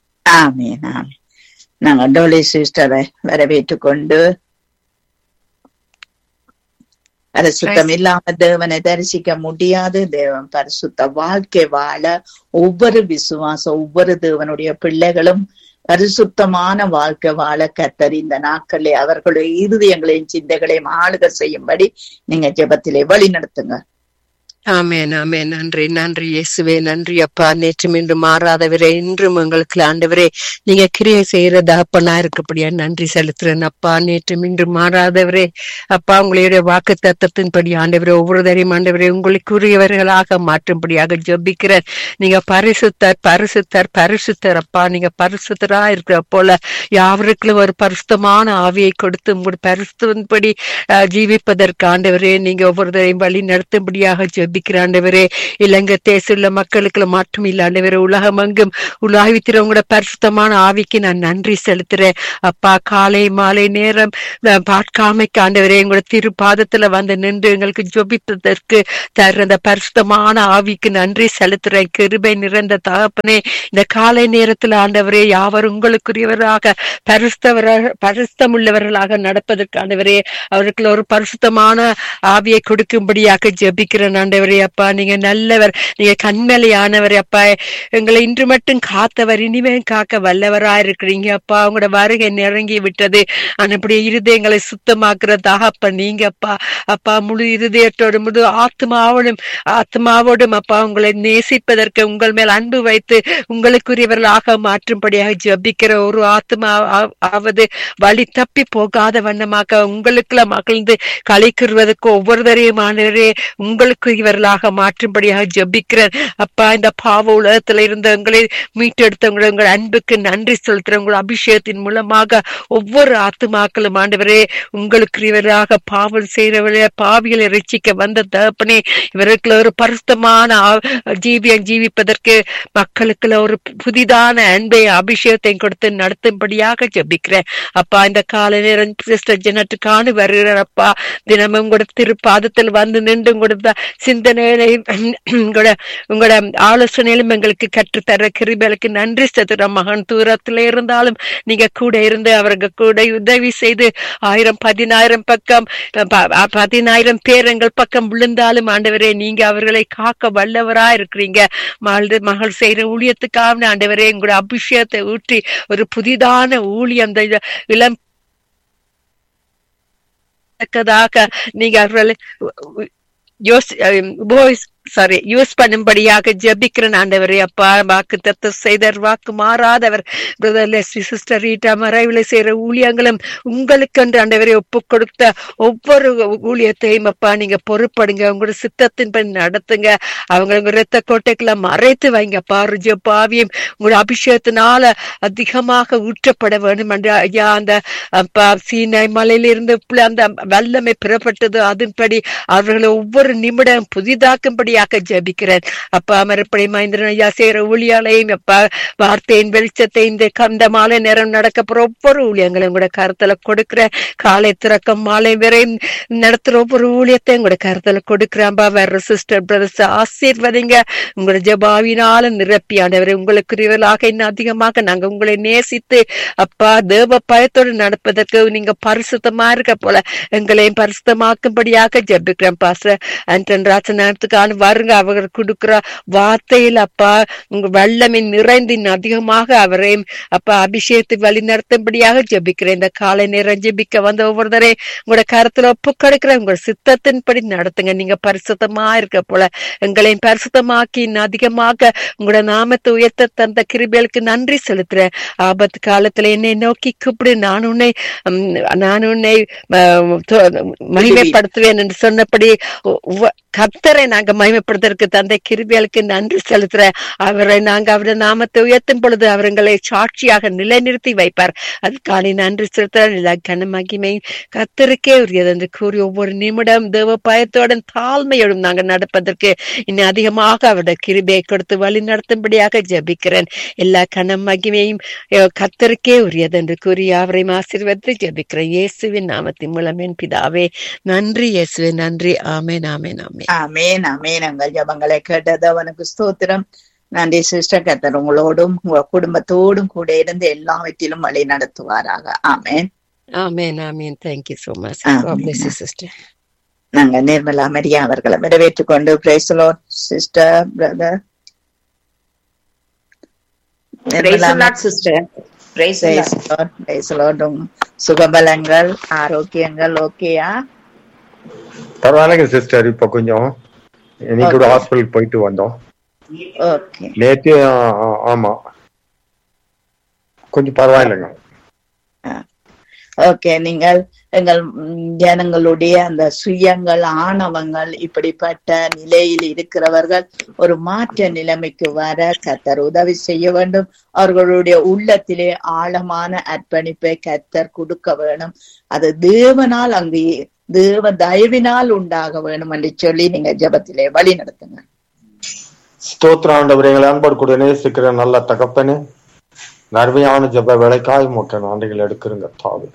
ஆமீன், ஆமீன். நாங்கள் டோலி சிஸ்டரை வரவேற்றுக் கொண்டு, பரிசுத்தம் இல்லாம தேவனை தரிசிக்க முடியாது. தேவன் பரிசுத்த வாழ்க்கை வாழ ஒவ்வொரு விசுவாசம், ஒவ்வொரு தேவனுடைய பிள்ளைகளும் பரிசுத்தமான வாழ்க்கை வாழ கர்த்தர் இந்த நாட்களிலே அவர்களுடைய இருதயங்களையும் சிந்தைகளையும் ஆளுக செய்யும்படி நீங்க ஜெபத்திலே வழி நடத்துங்க. ஆமேன், ஆமேன். நன்றி, நன்றி இயேசுவே. நன்றி அப்பா. நேற்றும் இன்று மாறாதவரே, இன்றும் உங்களுக்கு ஆண்டவரே நீங்க கிரியை செய்யற தகப்பனா இருக்கப்படியா நன்றி செலுத்துறேன் அப்பா. நேற்றும் இன்று மாறாதவரே அப்பா, உங்களுடைய வாக்கு தத்தத்தின்படி ஆண்டவரே ஒவ்வொருத்தரையும் ஆண்டவரே உங்களுக்குரியவர்களாக மாற்றும்படியாக ஜெபிக்கிறேன். நீங்க பரிசுத்தர், பரிசுத்தர், பரிசுத்தர் அப்பா. நீங்க பரிசுத்தரா இருக்கிற போல யாவருக்கும் ஒரு பரிசுத்தமான ஆவியை கொடுத்து உங்களுடைய பரிசுத்தின்படி ஜீவிப்பதற்கு ஆண்டவரே நீங்க ஒவ்வொருத்தரையும் வழி நடத்தும்படியாக ஜெபிக்கிற ஆண்டவரே. இலங்கை தேசமுள்ள மக்களுக்கு மட்டும் இல்ல ஆண்டவரே, உலகம் எங்கும் உலாவித்திர உங்களோட பரிசுத்தமான ஆவிக்கு நான் நன்றி செலுத்துறேன் அப்பா. காலை மாலை நேரம் பார்க்காமைக்கு ஆண்டவரே எங்களோட திருப்பாதத்துல வந்து நின்று எங்களுக்கு ஜெபிப்பதற்கு தர்ற அந்த பரிசுத்தமான ஆவிக்கு நன்றி செலுத்துறேன். கிருபை நிறைந்த தகப்பனே, இந்த காலை நேரத்துல ஆண்டவரே யாவர் உங்களுக்குரியவராக பரிசுத்தம் உள்ளவர்களாக நடப்பதற்கு ஆண்டவரே அவருக்கு ஒரு பரிசுத்தமான ஆவியை கொடுக்கும்படியாக ஜெபிக்கிறேன் ஆண்டவரே. அப்பா நீங்க நல்லவர், நீங்க கண்மலையானவர் அப்பா. எங்களை இன்று மட்டும் காத்தவர், இனிமே காக்க வல்லவரா இருக்கிறீங்க அப்பா. உங்களோட வருகை நெருங்கி விட்டது. அப்படி இருதயங்களை சுத்தமாக்குறதாக அப்ப நீங்க அப்பா. அப்பா முழு இருதயத்தோடு முழு ஆத்மாவோடும் அப்பா உங்களை நேசிப்பதற்கு, உங்கள் மேல் அன்பு வைத்து உங்களுக்குரியவர்களாக மாற்றும்படியாக ஜபிக்கிற ஒரு ஆத்மா ஆவது வழி தப்பி போகாத வண்ணமாக உங்களுக்குள்ள மகிழ்ந்து கலைக்குறுவதற்கு ஒவ்வொருவரையும் ஆண்டவரே உங்களுக்குரியவர்களாக மாற்றும்படியாக ஜபிக்கிறேன் அப்பா. இந்த பாவ உலகத்துல இருந்த உங்களை மீட்டெடுத்தவங்களை உங்கள் அன்புக்கு நன்றி செலுத்துற உங்கள் அபிஷேகத்தின் மூலமாக ஒவ்வொரு ஆத்மாக்களும் ஆண்டவரே உங்களுக்குரியவராக பாவம் செய்யறவர்களே பாவிகளை ரட்சிக்க வந்த தகப்பனே, இவர்களுக்குள்ள ஒரு பரிசுத்தமான ஜீவிப்பதற்கு மக்களுக்குள்ள ஒரு புதிதான அன்பை அபிஷேகத்தை கொடுத்து நடத்தும்படியாக ஜபிக்கிறேன் அப்பா. இந்த கால நேரம் சிஸ்டர் ஜெனட்டுக்கான வருகிறார் அப்பா. தினமும் கூட திருப்பாதத்தில் வந்து நின்று கொடுத்த சிந்தனைகளையும் உங்களோட ஆலோசனையிலும் எங்களுக்கு கற்றுத்தர கிருபைகளுக்கு நன்றி செலுத்துற. மகன் தூரத்துல இருந்தாலும் நீங்க கூட இருந்து அவர்கள் கூட உதவி செய்து 1000-10,000 பக்கம் 10,000 பேர் எங்கள் பக்கம் விழுந்தாலும் ஆண்டவரே நீங்க அவர்களை காக்க வல்லவரா இருக்கிறீங்க. மகள் செய்யற ஊழியத்துக்காக ஆண்டவரே உங்களோட அபிஷேகத்தை ஊற்றி ஒரு புதிதான ஊழியம் இளம் நீங்க அவர்களை யூஸ் பண்ணும்படியாக ஜபிக்கிறேன் ஆண்டவரே அப்பா. வாக்கு தத்து செய்தர், வாக்கு மாறாதவர். சிஸ்டர் ரீட்டா மறைவில் செய்யற ஊழியங்களும் உங்களுக்கு ஆண்டவரை ஒப்பு கொடுத்த ஒவ்வொரு ஊழியத்தையும் அப்பா நீங்க பொறுப்படுங்க, உங்களோட சித்தத்தின் படி நடத்துங்க. அவங்க இரத்த கோட்டைக்குள்ள மறைத்து வைங்கப்பா. பாவியும் உங்களோட அபிஷேகத்தினால அதிகமாக ஊற்றப்பட வேண்டும் என்று ஐயா. அந்த அப்பா சீனாய் மலையிலிருந்து அந்த வல்லமை பெறப்பட்டது, அதன்படி அவர்களை ஒவ்வொரு நிமிடம் புதிதாக்கும்படி ஜபிக்கிறேன் அப்பா. மறுபடி மகேந்திரன் ஐயா செய்யற ஊழியாலையும் அப்பா வார்த்தையின் வெளிச்சத்தை இந்த மாலை நேரம் நடக்க ஒவ்வொரு ஊழியங்களையும் கூட கருத்துல கொடுக்கிற. காலை திறக்கம் மாலை வரை நடத்துற ஒவ்வொரு ஊழியத்தையும் கூட கருத்துல கொடுக்கிறேன்பா. வேற சிஸ்டர் பிரதர்ஸ் ஆசீர்வதிங்க, உங்களோட ஜபாவினால நிரப்பி ஆண்டவரை உங்களுக்குரியவர்களாக இன்னும் அதிகமாக நாங்க உங்களை நேசித்து அப்பா தேவ பயத்தோடு நடப்பதற்கு நீங்க பரிசுத்தமா இருக்க போல எங்களையும் பரிசுத்தமாக்கும்படியாக ஜபிக்கிறேன். பாஸ்டர் ஆண்டன் ராசனத்துக்கான வருங்க, அவர் கொடுக்கிற வார்த்தையில் அப்பா உங்க வல்லமின் நிறைந்து அதிகமாக அவரையும் அப்பா அபிஷேகத்தை வழி நடத்தும்படியாக ஜபிக்கிறேன். இந்த காலை நேரம் ஜபிக்க வந்த ஒவ்வொருத்தரே உங்களோட கருத்துல ஒப்பு கொடுக்கிறேன். உங்களோட சித்தத்தின்படி நடத்துங்க. நீங்க பரிசுத்தமா இருக்க போல எங்களையும் பரிசுத்தமாக்கி அதிகமாக உங்களோட நாமத்தை உயர்த்த தந்த கிருபைகளுக்கு நன்றி செலுத்துறேன். ஆபத்து காலத்துல என்னை நோக்கி கூப்பிடு, நான் உன்னை மகிமைப்படுத்துவேன் என்று சொன்னபடி கர்த்தரை நாங்க மகிமைப்படுத்துவதற்கு தந்தை கிருபைகளுக்கு நன்றி செலுத்துறேன். அவரை நாங்க அவருடைய நாமத்தை உயர்த்தும் பொழுது அவர்களை சாட்சியாக நிலைநிறுத்தி வைப்பார். அதுக்கான நன்றி செலுத்துற கன மகிமை கர்த்தருக்கே உரியது என்று கூறி ஒவ்வொரு நிமிடம் தேவ பயத்தோடும் தாழ்மையோடும் நாங்க நடப்பதற்கு இன்னும் அதிகமாக அவருடைய கிருபையை கொடுத்து வழி நடத்தும்படியாக ஜபிக்கிறேன். எல்லா கன மகிமையும் கர்த்தருக்கே உரியது என்று கூறி அவரையும் ஆசீர்வதித்து ஜபிக்கிறேன். இயேசுவின் நாமத்தின் மூலம் என் பிதாவே நன்றி. இயேசுவே நன்றி. ஆமென் ஆமென் ஆமென் ஆமென் ஆமென். எங்கள் ஜபங்களை கேட்டது அவனுக்கு ஸ்தோத்திரம். நன்றி சிஸ்டர். கர்த்தர் உங்களோடும் உங்க குடும்பத்தோடும் கூட இருந்து எல்லாவற்றிலும் வழி நடத்துவாராக. ஆமென் ஆமென் ஆமென். Thank you so much. God bless you sister. நாங்க நிர்மலா மரியா அவர்களை வரவேற்றுக் கொண்டு praise the Lord sister brother. சுகபலங்கள் ஆரோக்கியங்கள் ஓகேயா? பரவாயில்லைங்க சிஸ்டர். இப்ப கொஞ்சம் இன்னைக்கு கூட ஹாஸ்பிட்டல் போயிட்டு வந்தோம். நேற்று ஆமா கொஞ்சம் பரவாயில்லைங்க. ஓகே. நீங்கள் எங்கள் ஜனங்களுடைய அந்த சுயங்கள் ஆணவங்கள் இப்படிப்பட்ட நிலையில் இருக்கிறவர்கள் ஒரு மாற்ற நிலைமைக்கு வர கர்த்தர் உதவி செய்ய வேண்டும். அவர்களுடைய உள்ளத்திலே ஆழமான அர்ப்பணிப்பை கர்த்தர் கொடுக்க வேணும். அது தேவனால் அங்கு தேவ தயவினால் உண்டாக வேணும் என்று சொல்லி நீங்க ஜெபத்திலே வழி நடத்துங்க. ஸ்தோத்திர ஆண்டவரே, எங்களை அன்போடு கூட நேசிக்கிற நல்ல தகப்பனே, நர்மையான ஜெப வேலைக்காய் மொக்க நாண்டுகள் எடுக்கிறங்க தாவே.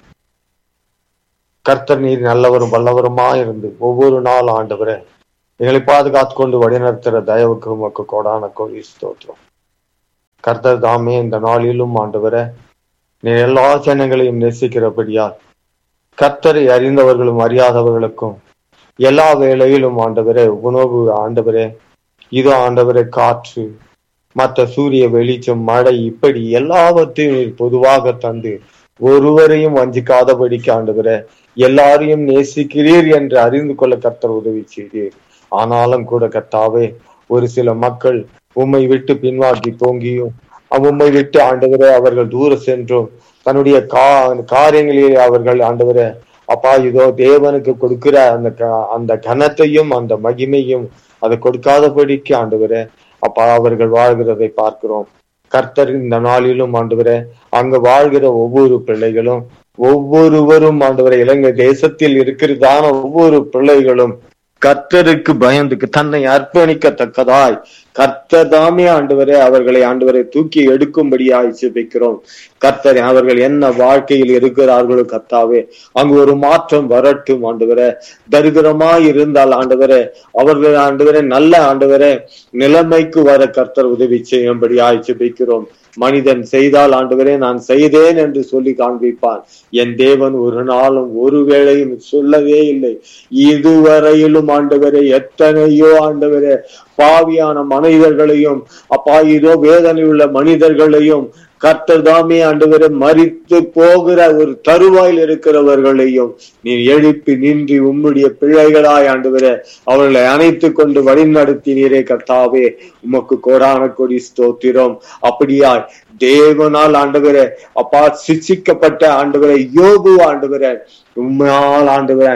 கர்த்தர் நீர் நல்லவரும் வல்லவருமா இருந்து ஒவ்வொரு நாள் ஆண்டவரே எங்களை பாதுகாத்து கொண்டு வழிநடத்துகிற தயவுக்கு உமக்கு கோடான கோடி ஸ்தோத்திரம். கர்த்தர் தாமே இந்த நாளிலும் ஆண்டவரே நீர் எல்லா ஜனங்களையும் நேசிக்கிறபடியால் கர்த்தரை அறிந்தவர்களும் அறியாதவர்களுக்கும் எல்லா வேளையிலும் ஆண்டவரே உணவு ஆண்டவரே இதோ ஆண்டவரே காற்று மற்ற சூரிய வெளிச்சம் மழை இப்படி எல்லாவற்றையும் நீர் பொதுவாக தந்து ஒருவரையும் வஞ்சிக்காதபடிக்கு ஆண்டவரே எல்லாரையும் நேசிக்கிறீர் என்று அறிந்து கொள்ள கர்த்தர் உதவி செய்தீர். ஆனாலும் கூட கர்த்தாவே ஒரு சில மக்கள் உம்மை விட்டு பின்வாங்கி தோங்கியும் உம்மை விட்டு ஆண்டவரே அவர்கள் தூர சென்றும் தன்னுடைய காரியங்களிலே அவர்கள் ஆண்டவரே அப்பா இதோ தேவனுக்கு கொடுக்கிற அந்த கனத்தையும் அந்த மகிமையும் அதை கொடுக்காதபடிக்கு ஆண்டவரே அப்பா அவர்கள் வாழ்கிறதை பார்க்கிறோம். கர்த்தர் இந்த நாளிலும் ஆண்டவரே அங்க வாழ்கிற ஒவ்வொரு பிள்ளைகளும் ஒவ்வொருவரும் ஆண்டவரே இலங்கை தேசத்தில் இருக்கிறதான ஒவ்வொரு பிள்ளைகளும் கர்த்தருக்கு பயந்துக்கு தன்னை அர்ப்பணிக்கத்தக்கதாய் கர்த்தர் தாமே ஆண்டவரே அவர்களை ஆண்டவரை தூக்கி எடுக்கும்படியாய் ஜெபிக்கிறோம். கர்த்தர் அவர்கள் என்ன வாழ்க்கையில் இருக்கிறார்களோ கர்த்தாவே அங்கு ஒரு மாற்றம் வரட்டும் ஆண்டவரே. தரித்திரமாய் இருந்தால் ஆண்டவரே அவர்கள் ஆண்டவரே நல்ல ஆண்டவரே நிலைமைக்கு வர கர்த்தர் உதவி செய்யும்படியாய் ஜெபிக்கிறோம். மனிதன் செய்தால் ஆண்டவரே நான் செய்தேன் என்று சொல்லி காண்பிப்பான். என் தேவன் ஒரு நாளும் ஒரு வேளையும் சொல்லவே இல்லை. இதுவரையிலும் ஆண்டவரே எத்தனையோ ஆண்டவரே பாவியான மனிதர்களையும் அப்பா இதோ வேதனையுள்ள மனிதர்களையும் கர்த்தர் தாமே ஆண்டவரை மரித்து போகிற ஒரு தருவாயில் இருக்கிறவர்களையும் நீ எழுப்பி நின்று உம்முடைய பிள்ளைகளாய் ஆண்டவரே அவர்களை அணைத்து கொண்டு வழி நடத்தினீரே கர்த்தாவே உமக்கு கோடான கொடி ஸ்தோத்திரம். அப்படியாய் தேவனால் ஆண்டவரே அப்பா சிக்ஷிக்கப்பட்ட ஆண்டவரை யோபு ஆண்டவரே உண்மையால்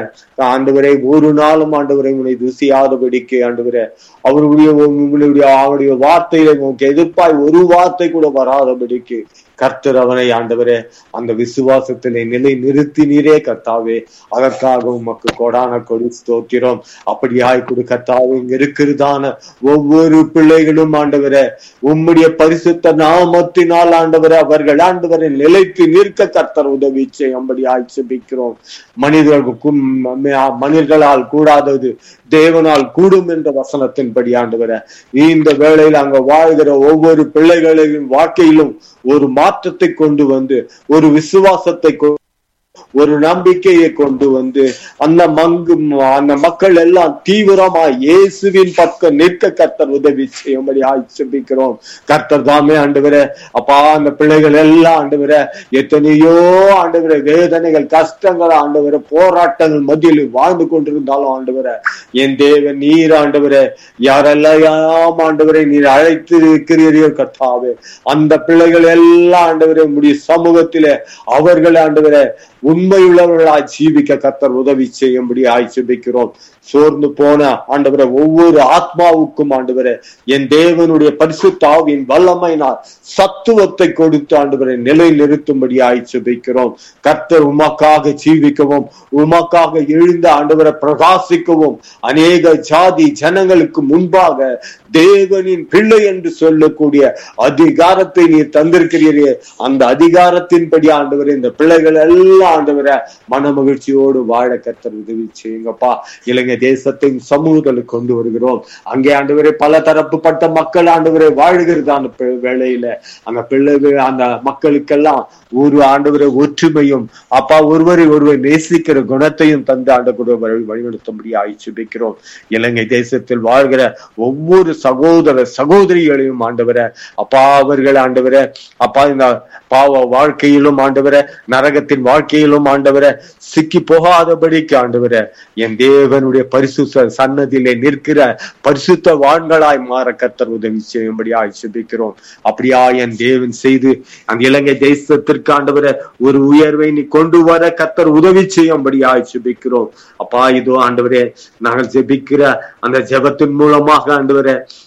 ஆண்டவரை ஒரு நாளும் ஆண்டவரை உன்னை துசியாதபடிக்கு ஆண்டவரே அவருடைய வார்த்தையில உனக்கு எதிர்ப்பாய் ஒரு வார்த்தை கூட வராதபடிக்கு கர்த்தர் அவனை ஆண்டவரே அந்த விசுவாசத்திலே நிலை நிறுத்தினீரே கர்த்தாவே. அதற்காக உமக்கு கோடான கொடி ஸ்தோத்திரம். அப்படியாய் கொடு கர்த்தாவே. இங்க இருக்கிறதான ஒவ்வொரு பிள்ளைகளும் ஆண்டவரே உம்முடைய பரிசுத்த நாமத்தினால் ஆண்டவரே அவர்கள் ஆண்டவரை நிலைத்து நிற்க கர்த்தர் உதவி செய்யும்படியாய் ஜெபிக்கிறோம். மனிதர்களால் கூடாதது தேவனால் கூடும் என்ற வசனத்தின்படி ஆண்டவரே இந்த வேளையில் அங்க வாழ்கிற ஒவ்வொரு பிள்ளைகளின் வாழ்க்கையிலும் ஒரு மாற்றத்தை கொண்டு வந்து ஒரு விசுவாசத்தை ஒரு நம்பிக்கையை கொண்டு வந்து அந்த மக்கள் எல்லாம் தீவிரமா இயேசுவின் பக்கம் நிற்க கர்த்தர் உதவி செய்யும்படி ஜெபிக்கிறோம். கர்த்தர் தாமே ஆண்டவரே அப்பா அந்த பிள்ளைகள் எல்லாம் ஆண்டவரே எத்தனையோ ஆண்டவரே வேதனைகள் கஷ்டங்கள் ஆண்டவரே போராட்டங்கள் மத்தியில் வாழ்ந்து கொண்டிருந்தாலும் ஆண்டவரே என் தேவன் நீர் ஆண்டவரே யாரெல்லாம் ஆண்டவரை நீர் அழைத்து இருக்கிறீர்கள் கர்த்தாவே அந்த பிள்ளைகள் எல்லாம் ஆண்டவரே உம்முடைய சமூகத்திலே அவர்கள் ஆண்டவரே உண்மையுள்ளவர்களாய் ஜீவிக்க கர்த்தர் உதவி செய்யும்படி ஜெபிக்கிறோம். சோர்ந்து போன ஆண்டவரே ஒவ்வொரு ஆத்மாவுக்கும் ஆண்டவரே என் தேவனுடைய பரிசுத்த ஆவியின் வல்லமையினால் சத்துவத்தை கொடுத்து ஆண்டவரை நிலை நிறுத்தும்படி ஜெபிக்கிறோம். கர்த்தர் உமக்காக ஜீவிக்கவும் உமக்காக எழுந்த ஆண்டவரை பிரகாசிக்கவும் அநேக ஜாதி ஜனங்களுக்கு முன்பாக தேவனின் பிள்ளை என்று சொல்லக்கூடிய அதிகாரத்தை நீர் தந்திருக்கிறீரே அந்த அதிகாரத்தின்படி ஆண்டவரே இந்த பிள்ளைகள் எல்லாம் ஆண்டவரை மன மகிழ்ச்சியோடு வாழ கர்த்தர் உதவி செய்யுங்கப்பா. இலங்கை தேசத்தின் சமூகத்தில் கொண்டு வருகிறோம். அங்கே ஆண்டவரே பல தரப்புப்பட்ட மக்கள் ஆண்டவரை வாழ்கிறது. அந்த வேளையில அந்த பிள்ளைகள் அந்த மக்களுக்கெல்லாம் ஒரு ஆண்டவரை ஒற்றுமையும் அப்பா ஒருவரை ஒருவர் நேசிக்கிற குணத்தையும் தந்து ஆண்டவரை வழிநடத்தும்படி ஜெபிக்கிறோம். இலங்கை தேசத்தில் வாழ்கிற ஒவ்வொரு சகோதர சகோதரிகளையும் ஆண்டவரை அப்பா அவர்கள் ஆண்டவரை அப்பா இந்த பாவ வாழ்க்கையிலும் ஆண்டவரை நரகத்தின் வாழ்க்கையிலும் ஆண்டவரை சிக்கி போகாதபடிக்கு ஆண்டவரை என் தேவனுடைய பரிசுத்த சன்னதியிலே நிற்கிற பரிசுத்த வான்களாய் மாற கர்த்தர் உதவி செய்யும்படியாய் ஜெபிக்கிறோம். அப்படியா என் தேவன் செய்து அந்த இலங்கை தேசத்திற்கு ஆண்டவரை ஒரு உயர்வை நீ கொண்டு வர கர்த்தர் உதவி செய்யும்படியாய் ஜெபிக்கிறோம். அப்பா இதோ ஆண்டவரே நாங்கள் ஜெபிக்கிற அந்த ஜெபத்தின் மூலமாக ஆண்டவரே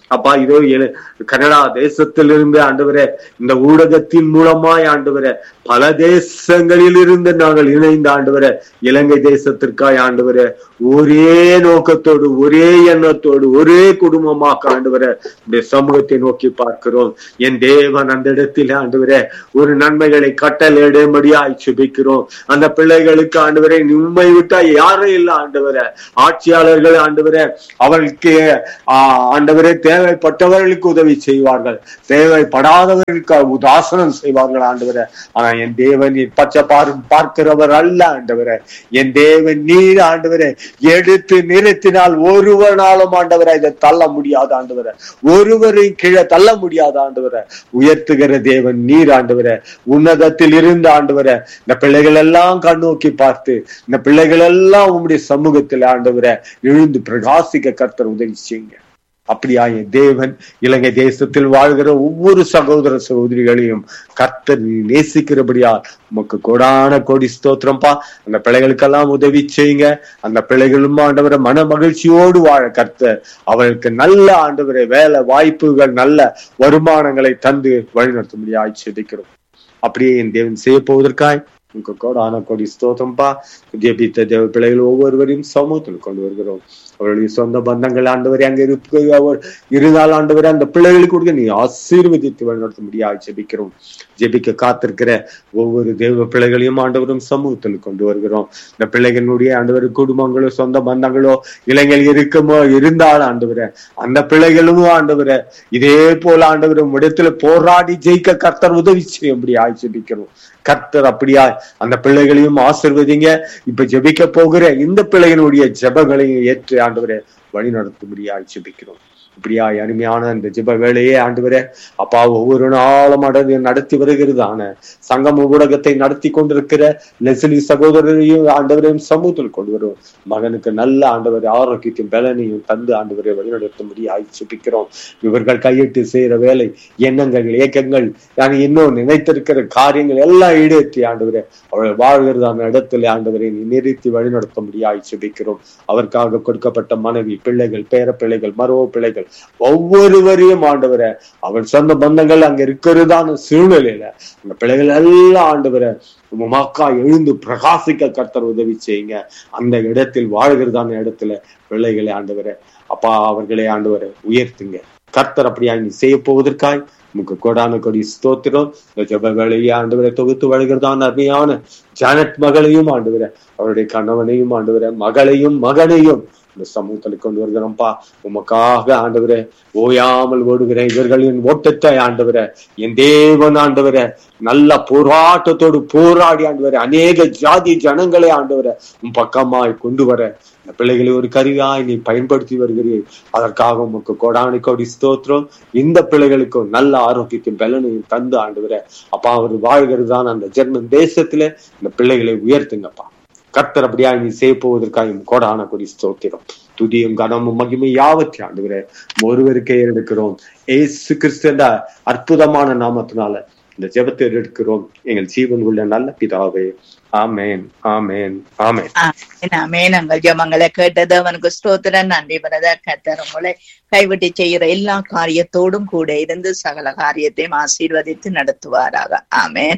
அப்பா இதோ கனடா தேசத்திலிருந்து ஆண்டவரே இந்த ஊடகத்தின் மூலமாய் ஆண்டவரே பல தேசங்களில் இருந்து நாங்கள் இணைந்த ஆண்டவரே இலங்கை தேசத்திற்காய் ஆண்டவரே ஒரே நோக்கத்தோடு ஒரே எண்ணத்தோடு ஒரே குடும்பமாக ஆண்டவரே இந்த சமூகத்தை நோக்கி பார்க்கிறோம். என் தேவன் அந்த இடத்தில் ஆண்டவரே ஒரு நன்மைகளை கட்டளையிடும்படியாய் ஜெபிக்கிறோம். அந்த பிள்ளைகளுக்கு ஆண்டவரே உம்மை விட்டா யாரும் இல்லை ஆண்டவரே. ஆட்சியாளர்கள் ஆண்டவரே அவர்களுக்கு ஆண்டவரே தேவைப்பட்டவர்களுக்கு உதவி செய்வார்கள், தேவைப்படாதவர்களுக்கு உதாசனம் செய்வார்கள் ஆண்டவரே. ஆனா என் தேவன் பச்சை பார்க்கிறவர் அல்ல ஆண்டவரே. என் தேவன் நீர் ஆண்டவரே எடுத்து நிறுத்தினால் ஒருவனாலும் ஆண்டவரை இதை தள்ள முடியாது ஆண்டவரை, ஒருவரையும் கீழே தள்ள முடியாது ஆண்டவரை. உயர்த்துகிற தேவன் நீர் ஆண்டவரை. உன்னதத்தில் இருந்து ஆண்டவரை இந்த பிள்ளைகள் எல்லாம் கண்ணோக்கி பார்த்து இந்த பிள்ளைகள் எல்லாம் உங்களுடைய சமூகத்தில் ஆண்டவரை எழுந்து பிரகாசிக்க கர்த்தர் உதவி செய்யுங்க. அப்படியா என் தேவன் இலங்கை தேசத்தில் வாழ்கிற ஒவ்வொரு சகோதர சகோதரிகளையும் கர்த்தர் நேசிக்கிறபடியா உமக்கு கோடான கோடி ஸ்தோத்திரம்பா. அந்த பிள்ளைகளுக்கெல்லாம் உதவி செய்யுங்க. அந்த பிள்ளைகளும் ஆண்டவரை மன மகிழ்ச்சியோடு வாழ கர்த்தர் அவர்களுக்கு நல்ல ஆண்டவரை வேலை வாய்ப்புகள் நல்ல வருமானங்களை தந்து வழிநடத்தும்படியா ஆய்ச்சிக்கிறோம். அப்படியே என் தேவன் செய்ய போவதற்காய் உங்க கோடான கோடி ஸ்தோத்திரம்பா. ஜெபித்த தேவ பிள்ளைகள் ஒவ்வொருவரையும் சமூகத்தில் கொண்டு வருகிறோம். அவருடைய சொந்த பந்தங்கள் ஆண்டவரை அங்க இருந்தால் ஆண்டவரை அந்த பிள்ளைகளுக்கு கொடுக்க நீ ஆசீர்வதித்து வழிநடத்த முடியாது ஜெபிக்கிறோம். ஜெபிக்க காத்திருக்கிற ஒவ்வொரு தேவ பிள்ளைகளையும் ஆண்டவரும் சமூகத்தில் கொண்டு வருகிறோம். இந்த பிள்ளைகளுடைய ஆண்டவர் குடும்பங்களோ சொந்த பந்தங்களோ இளைஞர்கள் இருக்குமோ இருந்தால் ஆண்டவரை அந்த பிள்ளைகளும் ஆண்டவரை இதே போல ஆண்டவரும் இடத்துல போராடி ஜெயிக்க கர்த்தர் உதவி செய்யும்படியாய் ஜெபிக்கிறோம். கர்த்தர் அப்படியா அந்த பிள்ளைகளையும் ஆசீர்வதிங்க. இப்ப ஜெபிக்க போகிற இந்த பிள்ளைகளுடைய ஜெபங்களையும் ஏற்று ஆண்டவரை வழி நடத்தும்படியாய் ஜெபிக்கிறோம். இப்படியா அருமையான இந்த ஜெப வேலையே ஆண்டவரே அப்பா ஒவ்வொரு நாளும் நடத்தி வருகிறதான சங்கம் ஊடகத்தை நடத்தி கொண்டிருக்கிற லெஸ்லி சகோதரரையும் ஆண்டவரையும் சமூகத்தில் கொண்டு வரும். மகனுக்கு நல்ல ஆண்டவரை ஆரோக்கியத்தையும் பலனையும் தந்து ஆண்டவரை வழிநடத்தும்படியாய் ஜெபிக்கிறோம். இவர்கள் கையிட்டு செய்யற வேலை எண்ணங்கள் இயக்கங்கள் இன்னும் நினைத்திருக்கிற காரியங்கள் எல்லாம் ஈடேற்றி ஆண்டவரே அவர்கள் வாழ்கிறதான இடத்துல ஆண்டவரை நிறுத்தி வழிநடத்தும்படியாய் ஜெபிக்கிறோம். அவருக்காக கொடுக்கப்பட்ட மனைவி பிள்ளைகள் பேர பிள்ளைகள் மருவ பிள்ளைகள் ஒவ்வொருவரையும் ஆண்டவரை அவன் சொந்த பந்தங்கள் அங்க இருக்கிறதான சூழ்நிலையில அந்த பிள்ளைகள் எல்லாம் ஆண்டவரை மக்கா எழுந்து பிரகாசிக்க கர்த்தர் உதவி செய்யுங்க. அந்த இடத்தில் வாழ்கிறதான இடத்துல பிள்ளைகளை ஆண்டவரை அப்பா அவர்களை ஆண்டவரை உயர்த்துங்க. கர்த்தர் அப்படியா நீ செய்ய போவதற்காய் நமக்கு கோடான கொடி ஸ்தோத்திரம். இந்த ஜெப வேலையை ஆண்டவரை தொகுத்து வழங்குறதான அருமையான ஜானட் மகளையும் ஆண்டவரை அவருடைய கணவனையும் ஆண்டவரை மகளையும் மகனையும் இந்த சமூகத்தில் கொண்டு வருகிறோம்ப்பா. உமக்காக ஆண்டவரே ஓயாமல் ஓடுகிறேன் இவர்களின் ஓட்டத்தை ஆண்டவரே என் தேவன் ஆண்டவரே நல்ல போராட்டத்தோடு போராடி ஆண்டவரே அநேக ஜாதி ஜனங்களை ஆண்டவரை உன் பக்கமாய் கொண்டு வர இந்த பிள்ளைகளை ஒரு கருவியாய் நீ பயன்படுத்தி வருகிறீர். அதற்காக உமக்கு கோடானி கோடி ஸ்தோத்திரம். இந்த பிள்ளைகளுக்கும் நல்ல ஆரோக்கியத்தையும் பலனையும் தந்து ஆண்டவரே அப்பா அவர் வாழ்கிறதான அந்த ஜெர்மன் தேசத்துல இந்த பிள்ளைகளை உயர்த்துங்கப்பா. கர்த்தர் அப்படியா நீ செய்ய போவதற்காக கோடான கொடி ஸ்தோத்திரம். துதியும் கனமும் மகிமை யாவற்றை ஆண்டவரே ஒருவருக்கே எடுக்கிறோம். ஏசு கிறிஸ்து என்ற அற்புதமான நாமத்தினால இந்த ஜெபத்தை எடுக்கிறோம் எங்கள் ஜீவன் உள்ள நல்ல பிதாவே. ஆமேன் ஆமேன் ஆமேன் ஆமேன். உங்கள் ஜெபங்களை கேட்டது அவனுக்கு ஸ்தோத்திரம். நன்றி பிரதர். கர்த்தர் உங்களை கைவிட்டு செய்கிற எல்லா காரியத்தோடும் கூட இருந்து சகல காரியத்தையும் ஆசீர்வதித்து நடத்துவாராக. ஆமேன்.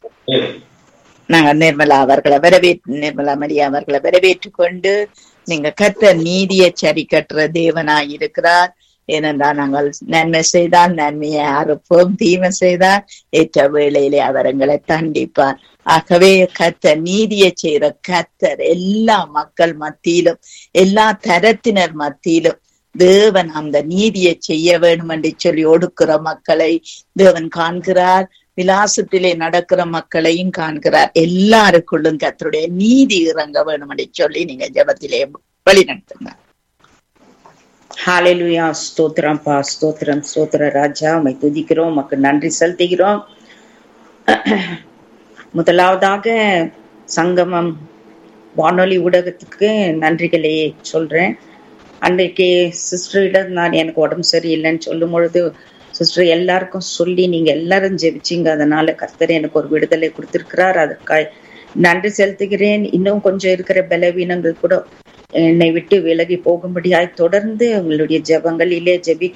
நாங்கள் நிர்மலா மரியா அவர்களை வரவேற்றுக் கொண்டு நீங்க கர்த்தர் நீதியை சரி கட்டுற தேவனாய் இருக்கிறார். ஏனென்றால் நாங்கள் நன்மை செய்தால் நன்மையை அறுப்போம், தீமை செய்தால் ஏற்ற வேளையிலே அவர் எங்களை தண்டிப்பார். ஆகவே கர்த்தர் நீதியை செய்கிற கர்த்தர் எல்லா மக்கள் மத்தியிலும் எல்லா தரத்தினர் மத்தியிலும் தேவன் அந்த நீதியை செய்ய வேண்டும் என்று சொல்லி ஒடுக்கிற மக்களை தேவன் காண்கிறார். விலாசத்திலே நடக்கிற மக்களையும் காண்கிறார். எல்லாருக்குள்ளும் கர்த்தருடைய நீதி இறங்க வேணும் என்று சொல்லி நீங்க ஜெபத்திலே வழி நடத்துங்க. ஹல்லேலூயா. ஸ்தோத்திரம் பா, ஸ்தோத்திரம் ஸ்தோத்திர ராஜா, உம்மை துதிக்கிறோம், உமக்கு நன்றி செலுத்துகிறோம். முதலாவதாக சங்கமம் வானொலி ஊடகத்துக்கு நன்றிகளை சொல்றேன். அன்றைக்கு சிஸ்டரிடம் நான் எனக்கு உடம்பு சரியில்லைன்னு சொல்லும் பொழுது சிஸ்டர் எல்லாருக்கும் சொல்லி நீங்க எல்லாரும் ஜெபிச்சிங்க. அதனால கர்த்தர் எனக்கு ஒரு விடுதலை கொடுத்திருக்கிறார். அதற்காக நன்றி செலுத்துகிறேன். இன்னும் கொஞ்சம் இருக்கிற பலவீனங்கள் கூட என்னை விட்டு விலகி போகும்படியாய் தொடர்ந்து உங்களுடைய ஜெபங்களிலே ஜெபிக்க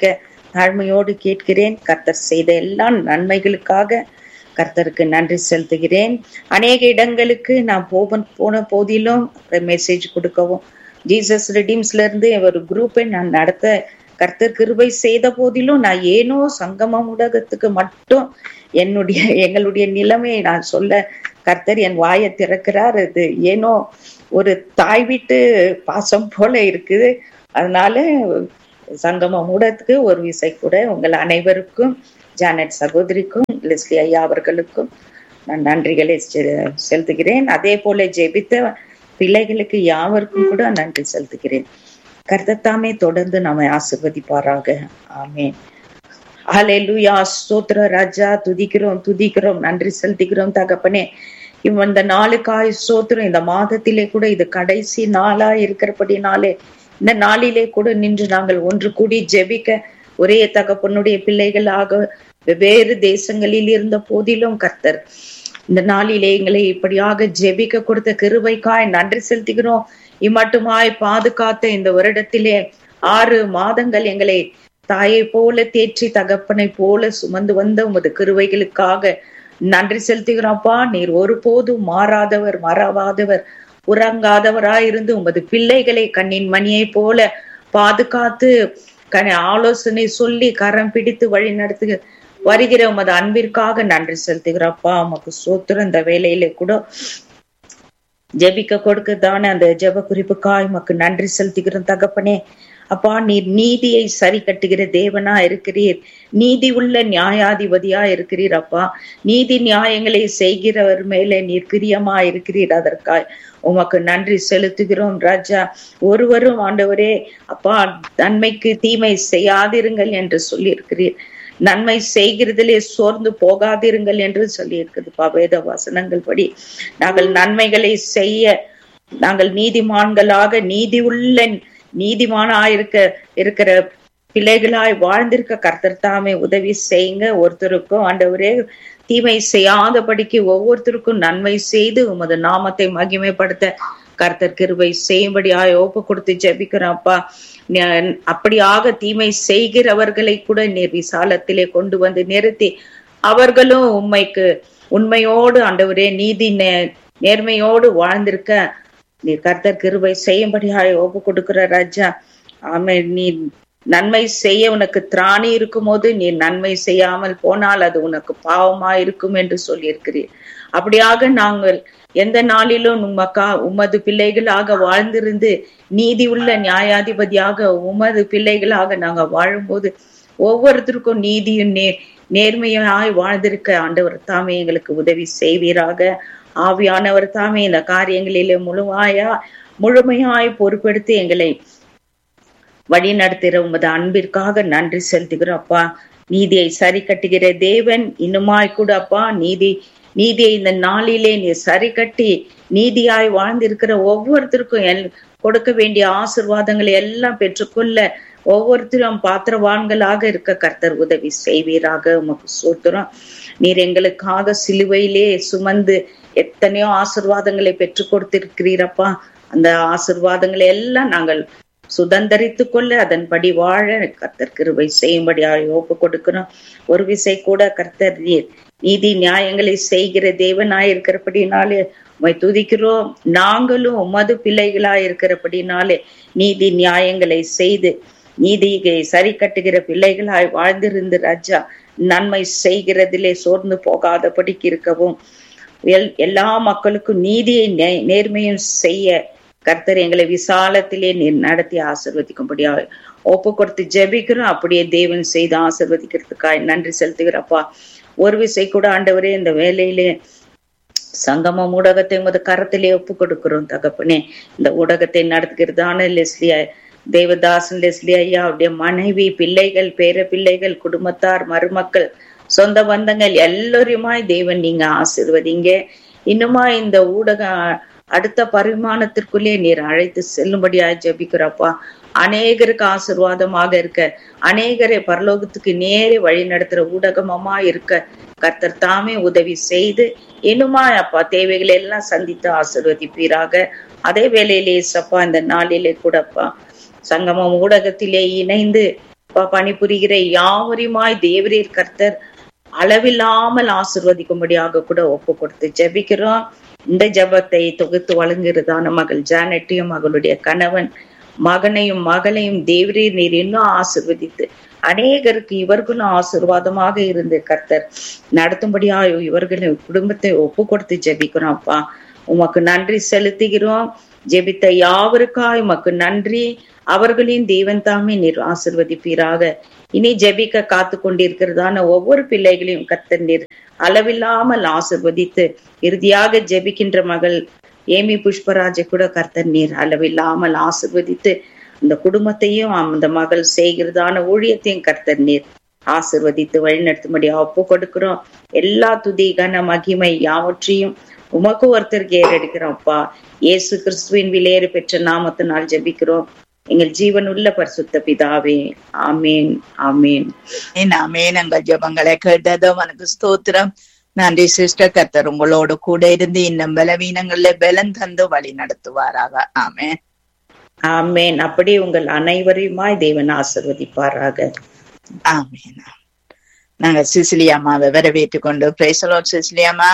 தாழ்மையோடு கேட்கிறேன். கர்த்தர் செய்த எல்லா நன்மைகளுக்காக கர்த்தருக்கு நன்றி செலுத்துகிறேன். அநேக இடங்களுக்கு நான் போன போதிலும் மெசேஜ் கொடுக்கவும், ஜீசஸ் ரெடீம்ஸ்ல இருந்து ஒரு குரூப்பை நான் நடத்த கர்த்தர் கிருபை செய்த போதிலும் நான் ஏனோ சங்கமம் ஊடகத்துக்கு மட்டும் எங்களுடைய நிலைமையை நான் சொல்ல கர்த்தர் என் வாயை திறக்கிறார். இது ஏனோ ஒரு தாய் வீட்டு பாசம் போல இருக்குது. அதனால சங்கமம் ஊடகத்துக்கு ஒரு விசை கூட உங்கள் அனைவருக்கும், ஜானட் சகோதரிக்கும், லெஸ்லி ஐயா அவர்களுக்கும் நான் நன்றிகளை செலுத்துகிறேன். அதே போல ஜெபித்த பிள்ளைகளுக்கு யாவருக்கும் கூட நன்றி செலுத்துகிறேன். கர்த்தர் தாமே தொடர்ந்து நம்மை ஆசீர்வதிப்பாராக. ஆமென். ஹல்லேலூயா. ஸ்தோத்திர ராஜா. துதிக்கிறோம், நன்றி செலுத்துகிறோம் தகப்பனே. இந்த நாளுக்காய் ஸ்தோத்திரம். இந்த மாதத்திலே கூட இது கடைசி நாளா இருக்கிறபடினாலே இந்த நாளிலே கூட நின்று நாங்கள் ஒன்று கூடி ஜெபிக்க ஒரே தகப்பனுடைய பிள்ளைகளாக வெவ்வேறு தேசங்களில் இருந்த போதிலும் கர்த்தர் இந்த நாளிலே எங்களை இப்படியாக ஜெபிக்க கொடுத்த கிருபைக்காய் நன்றி செலுத்துகிறோம். இம்மட்டுமாய் பாதுகாத்த இந்த வருடத்திலே 6 மாதங்கள் எங்களை தாயை போல தேற்றி தகப்பனை போல சுமந்து வந்த உமது கிருபைகளுக்காக நன்றி செலுத்துகிறோம்ப்பா. நீர் ஒருபோதும் மாறாதவர், மறவாதவர், உறங்காதவராயிருந்து உமது பிள்ளைகளை கண்ணின் மணியை போல பாதுகாத்து ஆலோசனை சொல்லி கரம் பிடித்து வழி நடத்து வருகிற உமது அன்பிற்காக நன்றி செலுத்துகிறப்பா. உமக்கு ஸ்தோத்திரம். இந்த வேலையில கூட ஜெபிக்க கொடுக்கதான அந்த ஜெப குறிப்புக்காய் உமக்கு நன்றி செலுத்துகிறோம் தகப்பனே. அப்பா, நீர் நீதியை சரி கட்டுகிற தேவனா இருக்கிறீர். நீதி உள்ள நியாயாதிபதியா இருக்கிறீர். அப்பா, நீதி நியாயங்களை செய்கிறவர் மேலே நீர் பிரியமா இருக்கிறீர். அதற்காய் உமக்கு நன்றி செலுத்துகிறோம் ராஜா. ஒருவரும் ஆண்டவரே அப்பா நன்மைக்கு தீமை செய்யாதிருங்கள் என்று சொல்லி இருக்கிறீர். நன்மை செய்கிறதிலே சோர்ந்து போகாதிருங்கள் என்று சொல்லி இருக்குதுப்பா. வேத வசனங்கள் படி நாங்கள் நன்மைகளை செய்ய, நாங்கள் நீதிமான்களாக நீதி உள்ள இருக்கிற பிள்ளைகளாய் வாழ்ந்திருக்க கர்த்தர் தாமே உதவி செய்யுங்க. ஒருத்தருக்கும் ஆண்டவரே தீமை செய்யாதபடிக்கு ஒவ்வொருத்தருக்கும் நன்மை செய்து உமது நாமத்தை மகிமைப்படுத்த கர்த்தர் கிருபை செய்யும்படியாய் ஒப்பு கொடுத்து ஜெபிக்கிறோம்ப்பா. அப்படியாக தீமை செய்கிறவர்களை கூட நீர் விசாலத்திலே கொண்டு வந்து நிறுத்தி அவர்களும் உண்மையோடு ஆண்டவரே நீதி நேர்மையோடு வாழ்ந்திருக்க நீர் கர்த்தர் கிருபை செய்யும்படியாய் ஒப்பு கொடுக்கிற ராஜா. ஆமென். நீ நன்மை செய்ய உனக்கு திராணி இருக்கும் போது நீ நன்மை செய்யாமல் போனால் அது உனக்கு பாவமா இருக்கும் என்று சொல்லியிருக்கிறீர். அப்படியாக நாங்கள் எந்த நாளிலும் உமது பிள்ளைகளாக வாழ்ந்திருந்து நீதி உள்ள நியாயாதிபதியாக உமது பிள்ளைகளாக நாங்க வாழும்போது ஒவ்வொருத்தருக்கும் நீதியும் நேர்மையாய் வாழ்ந்திருக்க ஆண்டவர் தாமே எங்களுக்கு உதவி செய்வீராக. ஆவியானவர் தாமே இந்த காரியங்களிலே முழுமையாய் பொறுப்பெடுத்து எங்களை வழி நடத்துகிற உமது அன்பிற்காக நன்றி செலுத்துகிறோம் அப்பா. நீதியை சரி கட்டுகிற தேவன் இன்னுமாய் கூட அப்பா நீதியை இந்த நாளிலே நீ சரி கட்டி நீதியாய் வாழ்ந்திருக்கிற ஒவ்வொருத்தருக்கும் கொடுக்க வேண்டிய ஆசீர்வாதங்களை எல்லாம் பெற்றுக்கொள்ள ஒவ்வொருத்தரும் பாத்திரவான்களாக இருக்க கர்த்தர் உதவி செய்வீராக. உமக்கு ஸ்தோத்திரம். நீர் எங்களுக்காக சிலுவையிலே சுமந்து எத்தனையோ ஆசீர்வாதங்களை பெற்று கொடுத்திருக்கிறீரப்பா. அந்த ஆசீர்வாதங்களை எல்லாம் நாங்கள் சுதந்தரித்து கொள்ள அதன்படி வாழ கர்த்தர் கிருபை செய்யும்படியாக ஒப்பு கொடுக்கிறோம். ஒரு விசை கூட கர்த்தர் நீதி நியாயங்களை செய்கிற தேவனாய் இருக்கிறபடினாலே உம்மை துதிக்கிறோம். நாங்களும் உமது பிள்ளைகளாய் இருக்கிறபடினாலே நீதி நியாயங்களை செய்து நீதியை சரி கட்டுகிற பிள்ளைகளாய் வாழ்ந்திருந்து ராஜா நன்மை செய்கிறதிலே சோர்ந்து போகாதபடிக்கு இருக்கவும் எல்லா மக்களுக்கும் நீதியை நேர்மையும் செய்ய கர்த்தர் எங்களை விசாலத்திலே நீர் நடத்தி ஆசீர்வதிக்கும்படியாக ஒப்பு கொடுத்து ஜெபிக்கிறோம். அப்படியே தேவன் செய்து ஆசீர்வதிக்கிறதுக்காக நன்றி செலுத்துகிறப்பா. ஒரு விசை கூட ஆண்டவரே இந்த வேலையிலே சங்கமம் ஊடகத்தை உமது கரத்திலே ஒப்பு கொடுக்கிறோம் தகப்பனே. இந்த ஊடகத்தை நடத்துகிறதான தேவதாசன் லெஸ்லி ஐயா அவருடைய மனைவி, பிள்ளைகள், பேர பிள்ளைகள், குடும்பத்தார், மருமக்கள், சொந்த பந்தங்கள் எல்லோருமாய் தேவன் நீங்க ஆசீர்வதிங்க. இன்னுமா இந்த ஊடக அடுத்த பரிமாணத்திற்குள்ளே நீர் அழைத்து செல்லும்படியாக ஜெபிக்கிறப்பா. அநேகருக்கு ஆசீர்வாதமாக இருக்க, அநேகரை பரலோகத்துக்கு நேரே வழி நடத்துற ஊடகமா இருக்க கர்த்தர் தாமே உதவி செய்து இன்னுமா அப்பா தேவைகளை எல்லாம் சந்தித்து ஆசீர்வதிப்பீராக. அதே வேளையிலே சப்பா இந்த நாளிலே கூடப்பா சங்கமம் ஊடகத்திலே இணைந்து அப்பா பணிபுரிகிற யாவரையுமாய் தேவரீர் கர்த்தர் அளவில்லாமல் ஆசிர்வதிக்கும்படியாக கூட ஒப்பு கொடுத்து ஜெபிக்கிறோம். இந்த ஜெபத்தை தொகுத்து வழங்குகிறதான மகள் ஜானட்டையும் மகளுடைய கணவன் மகனையும் மகளையும் தேவரீர் நீர் இன்னும் ஆசிர்வதித்து அநேகருக்கு இவர்களும் ஆசீர்வாதமாக இருந்து கர்த்தர் நடத்தும்படியா இவர்களின் குடும்பத்தை ஒப்பு கொடுத்து ஜெபிக்கிறோம். அப்பா உமக்கு நன்றி செலுத்துகிறோம். ஜெபித்த யாவருக்காய் உமக்கு நன்றி. அவர்களின் தேவன் தாமே நீர் ஆசிர்வதிப்பீராக. இனி ஜெபிக்க காத்து கொண்டிருக்கிறதான ஒவ்வொரு பிள்ளைகளையும் கர்த்தர் நீர் அளவில்லாமல் ஆசிர்வதித்து இறுதியாக ஜெபிக்கின்ற மகள் ஏமி புஷ்பராஜை கூட கர்த்தர் நீர் அளவில்லாமல் ஆசிர்வதித்து அந்த குடும்பத்தையும் அந்த மகள் செய்கிறதான ஊழியத்தையும் கர்த்தர் நீர் ஆசிர்வதித்து வழிநடத்தும்படியா ஒப்பு கொடுக்கிறோம். எல்லா துதி கன மகிமை யாவற்றையும் உமக்கு ஒருத்தருக்கு ஏறெடுக்கிறோம். அப்பா இயேசு கிறிஸ்துவின் விலையேறு பெற்ற நாமத்தினால் ஜெபிக்கிறோம் எங்கள் ஜீவனுள்ள பரிசுத்த பிதாவே, ஆமேன் ஆமேன் ஆமேன். எங்கள் ஜெபங்களை கேட்டதோ உனக்கு ஸ்தோத்திரம். நன்றி சிஸ்டர். கர்த்தர் உங்களோடு கூட இருந்து இன்னும் பலவீனங்கள்ல பலன் தந்து வழி நடத்துவாராக. ஆமேன் ஆமேன். அப்படி உங்கள் அனைவரையுமாய் தேவன் ஆசீர்வதிப்பாராக. ஆமேன். நாங்க சிசிலியாமாவை வரவேற்று கொண்டு praise the Lord. சிசிலியாமா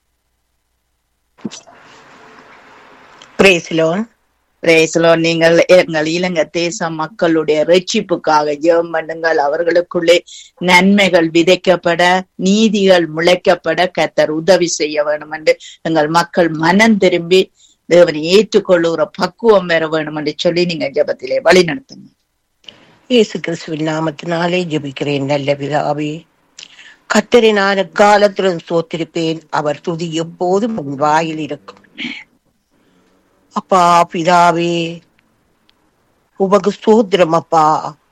praise the Lord. Praise the Lord. நீங்கள் எங்கள் இலங்கை தேச மக்களுடைய ரட்சிப்புக்காக ஜெபம் பண்ணுங்கள். அவர்களுக்குள்ளே நன்மைகள் விதைக்கப்பட நீதிகள் முளைக்கப்பட கர்த்தர் உதவி செய்ய வேண்டும் என்று எங்கள் மக்கள் மனம் திரும்பி தேவனை ஏற்றுக்கொள்ளுகிற பக்குவம் பெற வேண்டும் என்று சொல்லி நீங்க ஜெபத்திலே வழி நடத்துங்க. இயேசு கிறிஸ்துவின் நாமத்தினாலே ஜெபிக்கிறேன் நல்ல பிதாவே. கர்த்தரை நான் காலத்திலும் ஸ்தோத்திரிப்பேன். அவர் துதி எப்போதும் உன் வாயில் இருக்கும். அப்பா பிதாவே உமக்கு ஸ்தோத்திரம் அப்பா.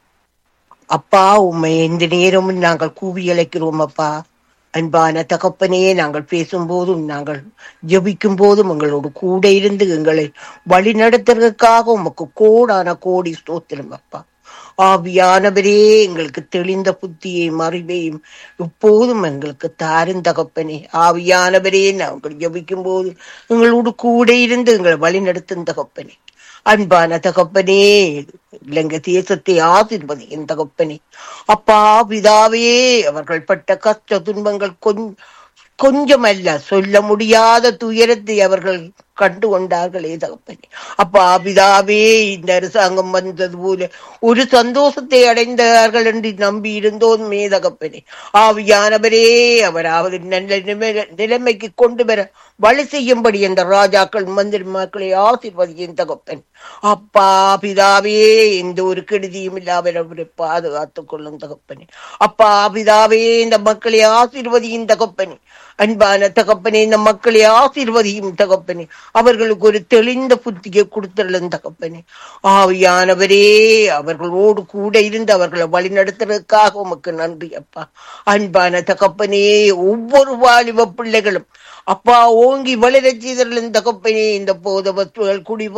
அப்பா உம்மை எந்த நேரமும் நாங்கள் கூவி அழைக்கிறோம் அப்பா. அன்பான தகப்பனே, நாங்கள் பேசும்போதும் நாங்கள் ஜெபிக்கும் போதும் எங்களோடு கூட இருந்து எங்களை வழி நடத்துறதுக்காக உமக்கு கோடான கோடி ஸ்தோத்திரம் அப்பா. ஆவியானவரே எங்களுக்கு தெளிந்த புத்தியையும் அறிவையும் எப்போதும் எங்களுக்கு தாரும் தகப்பனே. ஆவியானவரே நாங்கள் ஜெபிக்கும் போது எங்களோடு கூட இருந்து எங்களை வழி நடத்தும் தகப்பனே. அன்பான தகப்பனே, இலங்கை தேசத்தை ஆசீர்வதியும் தகப்பனே. அப்பா பிதாவே, அவர்கள் பட்ட கஷ்ட துன்பங்கள் கொஞ்சம் அல்ல, சொல்ல முடியாத துயரத்தை அவர்கள் கண்டு கொண்டார்களே தகப்பனே. அப்பா பிதாவே, இந்த அரசாங்கம் வந்தது போல ஒரு சந்தோஷத்தை அடைந்தார்கள் என்று நம்பி இருந்தோமே தகப்பனே. ஆவியானவரே, அவராவது நல்ல நிலைமைக்கு கொண்டு வர வழி செய்யும்படி என்ற ராஜாக்கள் மந்திரி மக்களை ஆசீர்வதியும் தகப்பன். அப்பா பிதாவே, எந்த ஒரு கெடுதியும் இல்லாமல் அவரை பாதுகாத்துக் கொள்ளும் தகப்பனே. அப்பா பிதாவே, இந்த மக்களை ஆசீர்வதியும் தகப்பனே. அன்பான தகப்பனே, இந்த மக்களை ஆசீர்வதியும் தகப்பனே. அவர்களுக்கு ஒரு தெளிந்த புத்தியை கொடுத்துள்ளும் தகப்பனே. ஆவியானவரே, அவர்களோடு கூட இருந்து அவர்களை வழி நடத்துறதுக்காக உமக்கு நன்றி அப்பா. அன்பான தகப்பனே, ஒவ்வொரு வாலிப பிள்ளைகளும் அப்பா ஓங்கி வளர செய்தலும் தகப்பனே. இந்த போத வஸ்துகள்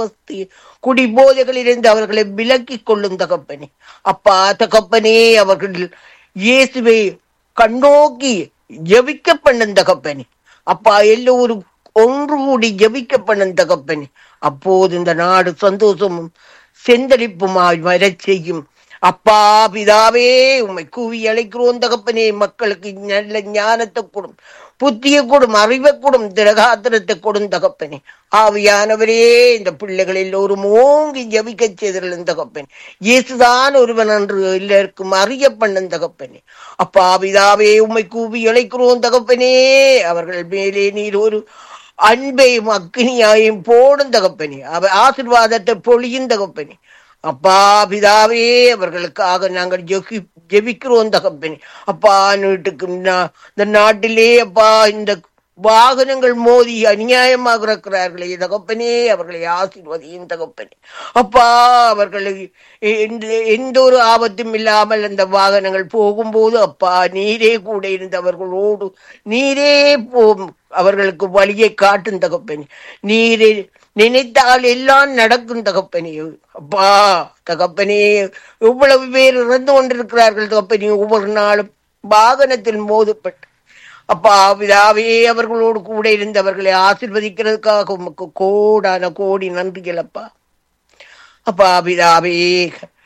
குடிபோதைகளிலிருந்து அவர்களை விலக்கிக் கொள்ளும் தகப்பனே. அப்பா தகப்பனே, அவர்கள் இயேசுவை கண்ணோக்கி ஜெபிக்க பண்ணும் தகப்பனே. அப்பா எல்லோரும் ஒன்று கூடி ஜெபிக்க பண்ணும் தகப்பனே. அப்போது இந்த நாடு சந்தோஷமும் செந்தளிப்புமாய் வர செய்யும். அப்பா பிதாவே, உம்மை கூவி அழைக்கிறோம் தகப்பனே. மக்களுக்கு நல்ல ஞானத்தை கொடும், புத்தியை கொடும், அறிவை கொடும், திரகாத்திரத்தை கொடும் தகப்பனே. ஆவியானவரே, இந்த பிள்ளைகள் எல்லோரும் ஓங்கி ஜபிக்க செய்திருந்த தகப்பனே. இயேசுதான் ஒருவன் என்று எல்லாருக்கும் அறிய பண்ணும் தகப்பனே. அப்பா பிதாவே, உம்மை கூவி அழைக்கிறோம் தகப்பனே. அவர்கள் மேலே நீர் ஒரு அன்பையும் அக்னியாயும் போடும் தகப்பனே. ஆசீர்வாதத்தை பொழியும் தகப்பனே. அப்பா பிதாவே, அவர்களுக்காக நாங்கள் ஜெபிக்கிறோம் தகப்பனே. அப்பா வீட்டுக்கு இந்த நாட்டிலே அப்பா இந்த வாகனங்கள் மோதி அநியாயமாக இருக்கிறார்களே தகப்பனே, அவர்களை ஆசீர்வதியும் தகப்பனே. அப்பா அவர்களை எந்த ஒரு ஆபத்தும் இல்லாமல் அந்த வாகனங்கள் போகும்போது அப்பா நீரே கூட இருந்து அவர்களோடு நீரே அவர்களுக்கு வழியை காட்டும் தகப்பனே. நீரே நினைத்தால் எல்லாம் நடக்கும் தகப்பனே. அப்பா தகப்பனே, எவ்வளவு பேர் இறந்து கொண்டிருக்கிறார்கள் தகப்பனே. ஒவ்வொரு நாளும் வாகனத்தில் மோதப்பட்டு அப்பா பிதாவே, அவர்களோடு கூட இருந்து அவர்களை ஆசீர்வதிக்கிறதுக்காக உமக்கு கோடான கோடி நன்றிகள் அப்பா. அப்பா பிதாவே,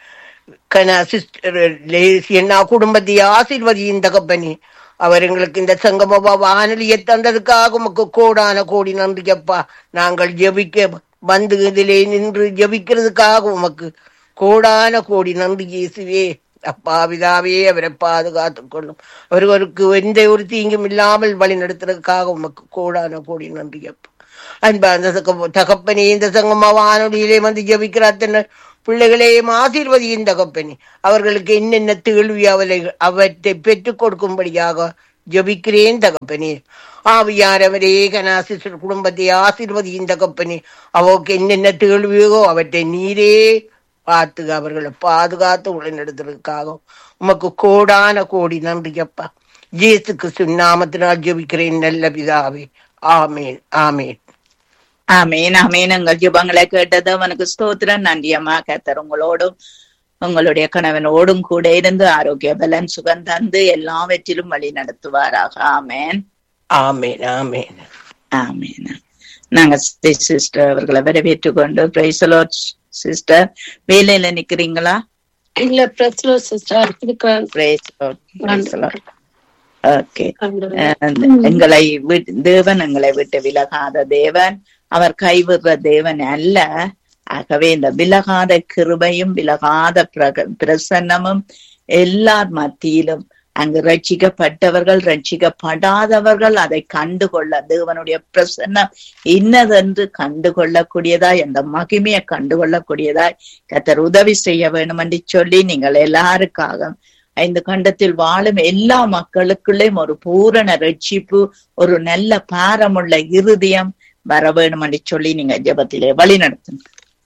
சிஸ்டர் லேசி என்ன குடும்பத்தை ஆசீர்வதியின் தகப்பனே. அவர் எங்களுக்கு இந்த சங்கமபா வானொலியை தந்ததுக்காக உமக்கு கோடான கோடி நன்றியப்பா. நாங்கள் ஜெபிக்க வந்து இதிலே நின்று ஜெபிக்கிறதுக்காக உமக்கு கோடான கோடி நன்றி இயேசுவே. அப்பா பிதாவே, அவரை பாதுகாத்துக் கொள்ளும். அவர்களுக்கு எந்த ஒரு தீங்கும் இல்லாமல் வழி நடத்துறதுக்காக உமக்கு கோடான கோடி நன்றி அப்பா. அன்பா அந்த தகப்பனே, இந்த சங்கம வானொலியிலே வந்து ஜபிக்கிற அத்தனை பிள்ளைகளையும் ஆசீர்வதியின் தகப்பனே. அவர்களுக்கு என்னென்ன கேள்வி அவற்றை பெற்றுக் கொடுக்கும்படியாக ஜபிக்கிறேன் தகப்பனே. ஆவியாரவரே கனாசிஸ்டர் குடும்பத்தை ஆசீர்வதியின் தகப்பனே. அவருக்கு என்னென்ன கேள்வியோ அவற்றை நீரே பார்த்து அவர்களை பாதுகாத்து உடனெடுத்ததுக்காக உமக்கு கோடான கோடி நன்றி அப்பா. இயேசு கிறிஸ்து நாமத்தினால் ஜெபிக்கிறேன் நல்ல பிதாவே. ஆமேன் ஆமேன் ஆமேன் ஆமேன். எங்கள் ஜெபங்களை கேட்டது அவனுக்கு ஸ்தோத்திரம். நன்றியம்மா. கர்த்தர் உங்களோடும் உங்களுடைய கணவனோடும் கூட இருந்து ஆரோக்கிய பலன் சுகம் தந்து எல்லாவற்றிலும் வழி நடத்துவாராக. ஆமேன் ஆமேன் ஆமேன் ஆமேன். நாங்க சிஸ்டர் அவர்களை வரவேற்று கொண்டு பிரைஸ் தி லார்ட். சிஸ்டர் வேலையில நிக்கிறீங்களா? இல்ல, praise the Lord sister. Praise the Lord. Okay. எங்களை தேவன் எங்களை விட்டு விலகாத தேவன், அவர் கைவிடுற தேவன் அல்ல. ஆகவே இந்த விலகாத கிருபையும் விலகாத பிரசன்னமும் எல்லார் மத்தியிலும் அங்கு ரட்சிக்கப்பட்டவர்கள் ரட்சிக்கப்படாதவர்கள் அதை கண்டுகொள்ள, தேவனுடைய பிரசன்னம் இன்னதென்று கண்டுகொள்ளக்கூடியதாய், அந்த மகிமையை கண்டுகொள்ளக்கூடியதாய் கர்த்தர் உதவி செய்ய வேண்டும் என்று சொல்லி நீங்கள் எல்லாருக்காக 5 கண்டத்தில் வாழும் எல்லா மக்களுக்குள்ளேயும் ஒரு பூரண ரட்சிப்பு, ஒரு நல்ல பாரமுள்ள இருதயம் வர வேணும் என்று சொல்லி நீங்க ஜெபத்திலே வழி நடத்துங்க.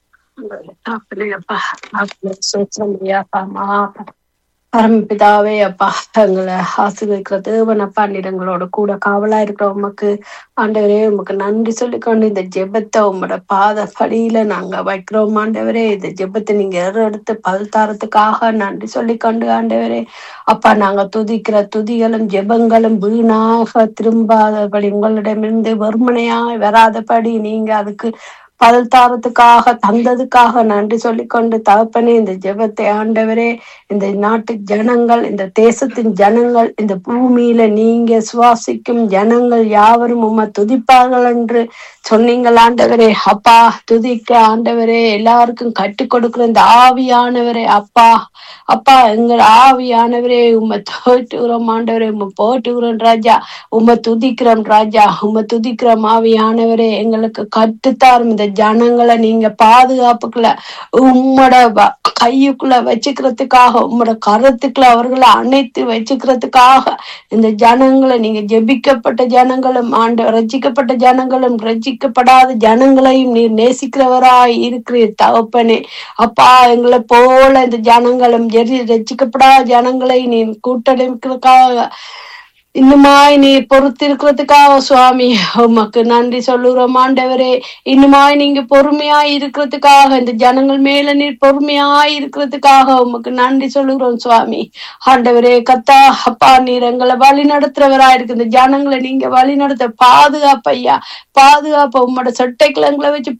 பரமபிதாவே அப்பா, எங்களை ஆசீர்வதிக்கிற தேவன் அப்பா, நிறங்களோட கூட காவலா இருக்கிற உமக்கு ஆண்டவரே உமக்கு நன்றி சொல்லிக்கொண்டு இந்த ஜெபத்தை உங்களோட பாத படியில நாங்க வைக்கிறோம் ஆண்டவரே. இந்த ஜெபத்தை நீங்க எடுத்து பல்தாரத்துக்காக நன்றி சொல்லிக்கொண்டு ஆண்டவரே அப்பா, நாங்க துதிக்கிற துதிகளும் ஜெபங்களும் வீணாக திரும்பாதபடி, உங்களிடமிருந்து வெறுமனையாய் வராதபடி நீங்க அதுக்கு பல்தாரத்துக்காக தந்ததுக்காக நன்றி சொல்லிக்கொண்டு தகப்பனே, இந்த ஜெபத்தை ஆண்டவரே இந்த நாட்டு ஜனங்கள், இந்த தேசத்தின் ஜனங்கள், இந்த பூமியில நீங்க சுவாசிக்கும் ஜனங்கள் யாவரும் உம்மை துதிப்பார்கள் என்று சொன்னீங்கள் ஆண்டவரே. அப்பா, துதிக்க ஆண்டவரே எல்லாருக்கும் கட்டி கொடுக்கிற இந்த ஆவியானவரே அப்பா, அப்பா எங்கள் ஆவியானவரே உம்மை தோற்றுகிறோம் ஆண்டவரே, உம்மை போற்றுகிறோம் ராஜா, உம்மை துதிக்கிறோம் ராஜா, உம்மை துதிக்கிறோம் ஆவியானவரே. எங்களுக்கு கட்டுத்தாரும் இந்த ஜனங்களை நீங்க பாதுகாப்புக்குள்ள உம்மோட கையுக்குள்ள வச்சுக்கிறதுக்காக, உம்மோட கருத்துக்குள்ள அவர்களை அணைத்து வச்சுக்கிறதுக்காக இந்த ஜனங்களை நீங்க ஜெபிக்கப்பட்ட ஜனங்களும் ரட்சிக்கப்பட்ட ஜனங்களும் ரட்சிக்கப்படாத ஜனங்களையும் நீர் நேசிக்கிறவராய் இருக்கிறீர் தகப்பனே. அப்பா, எங்களை போல இந்த ஜனங்களும் ரட்சிக்கப்படாத ஜனங்களை நீ கூட்டமைக்கிறதுக்காக இன்னுமாய் நீர் பொறுத்திருக்கிறதுக்காக சுவாமி உமக்கு நன்றி சொல்லுகிறோம் ஆண்டவரே. இன்னுமாய் நீங்க பொறுமையாய் இருக்கிறதுக்காக, இந்த ஜனங்கள் மேல நீர் பொறுமையாய் இருக்கிறதுக்காக உமக்கு நன்றி சொல்லுகிறோம் சுவாமி ஆண்டவரே. கத்தா அப்பா, நீர் எங்களை வழி நடத்துறவராய் இருக்கு. இந்த ஜனங்களை நீங்க வழி நடத்த பாதுகாப்பு ஐயா, பாதுகாப்பு உம்மோட சட்டை கிழங்களை வச்சு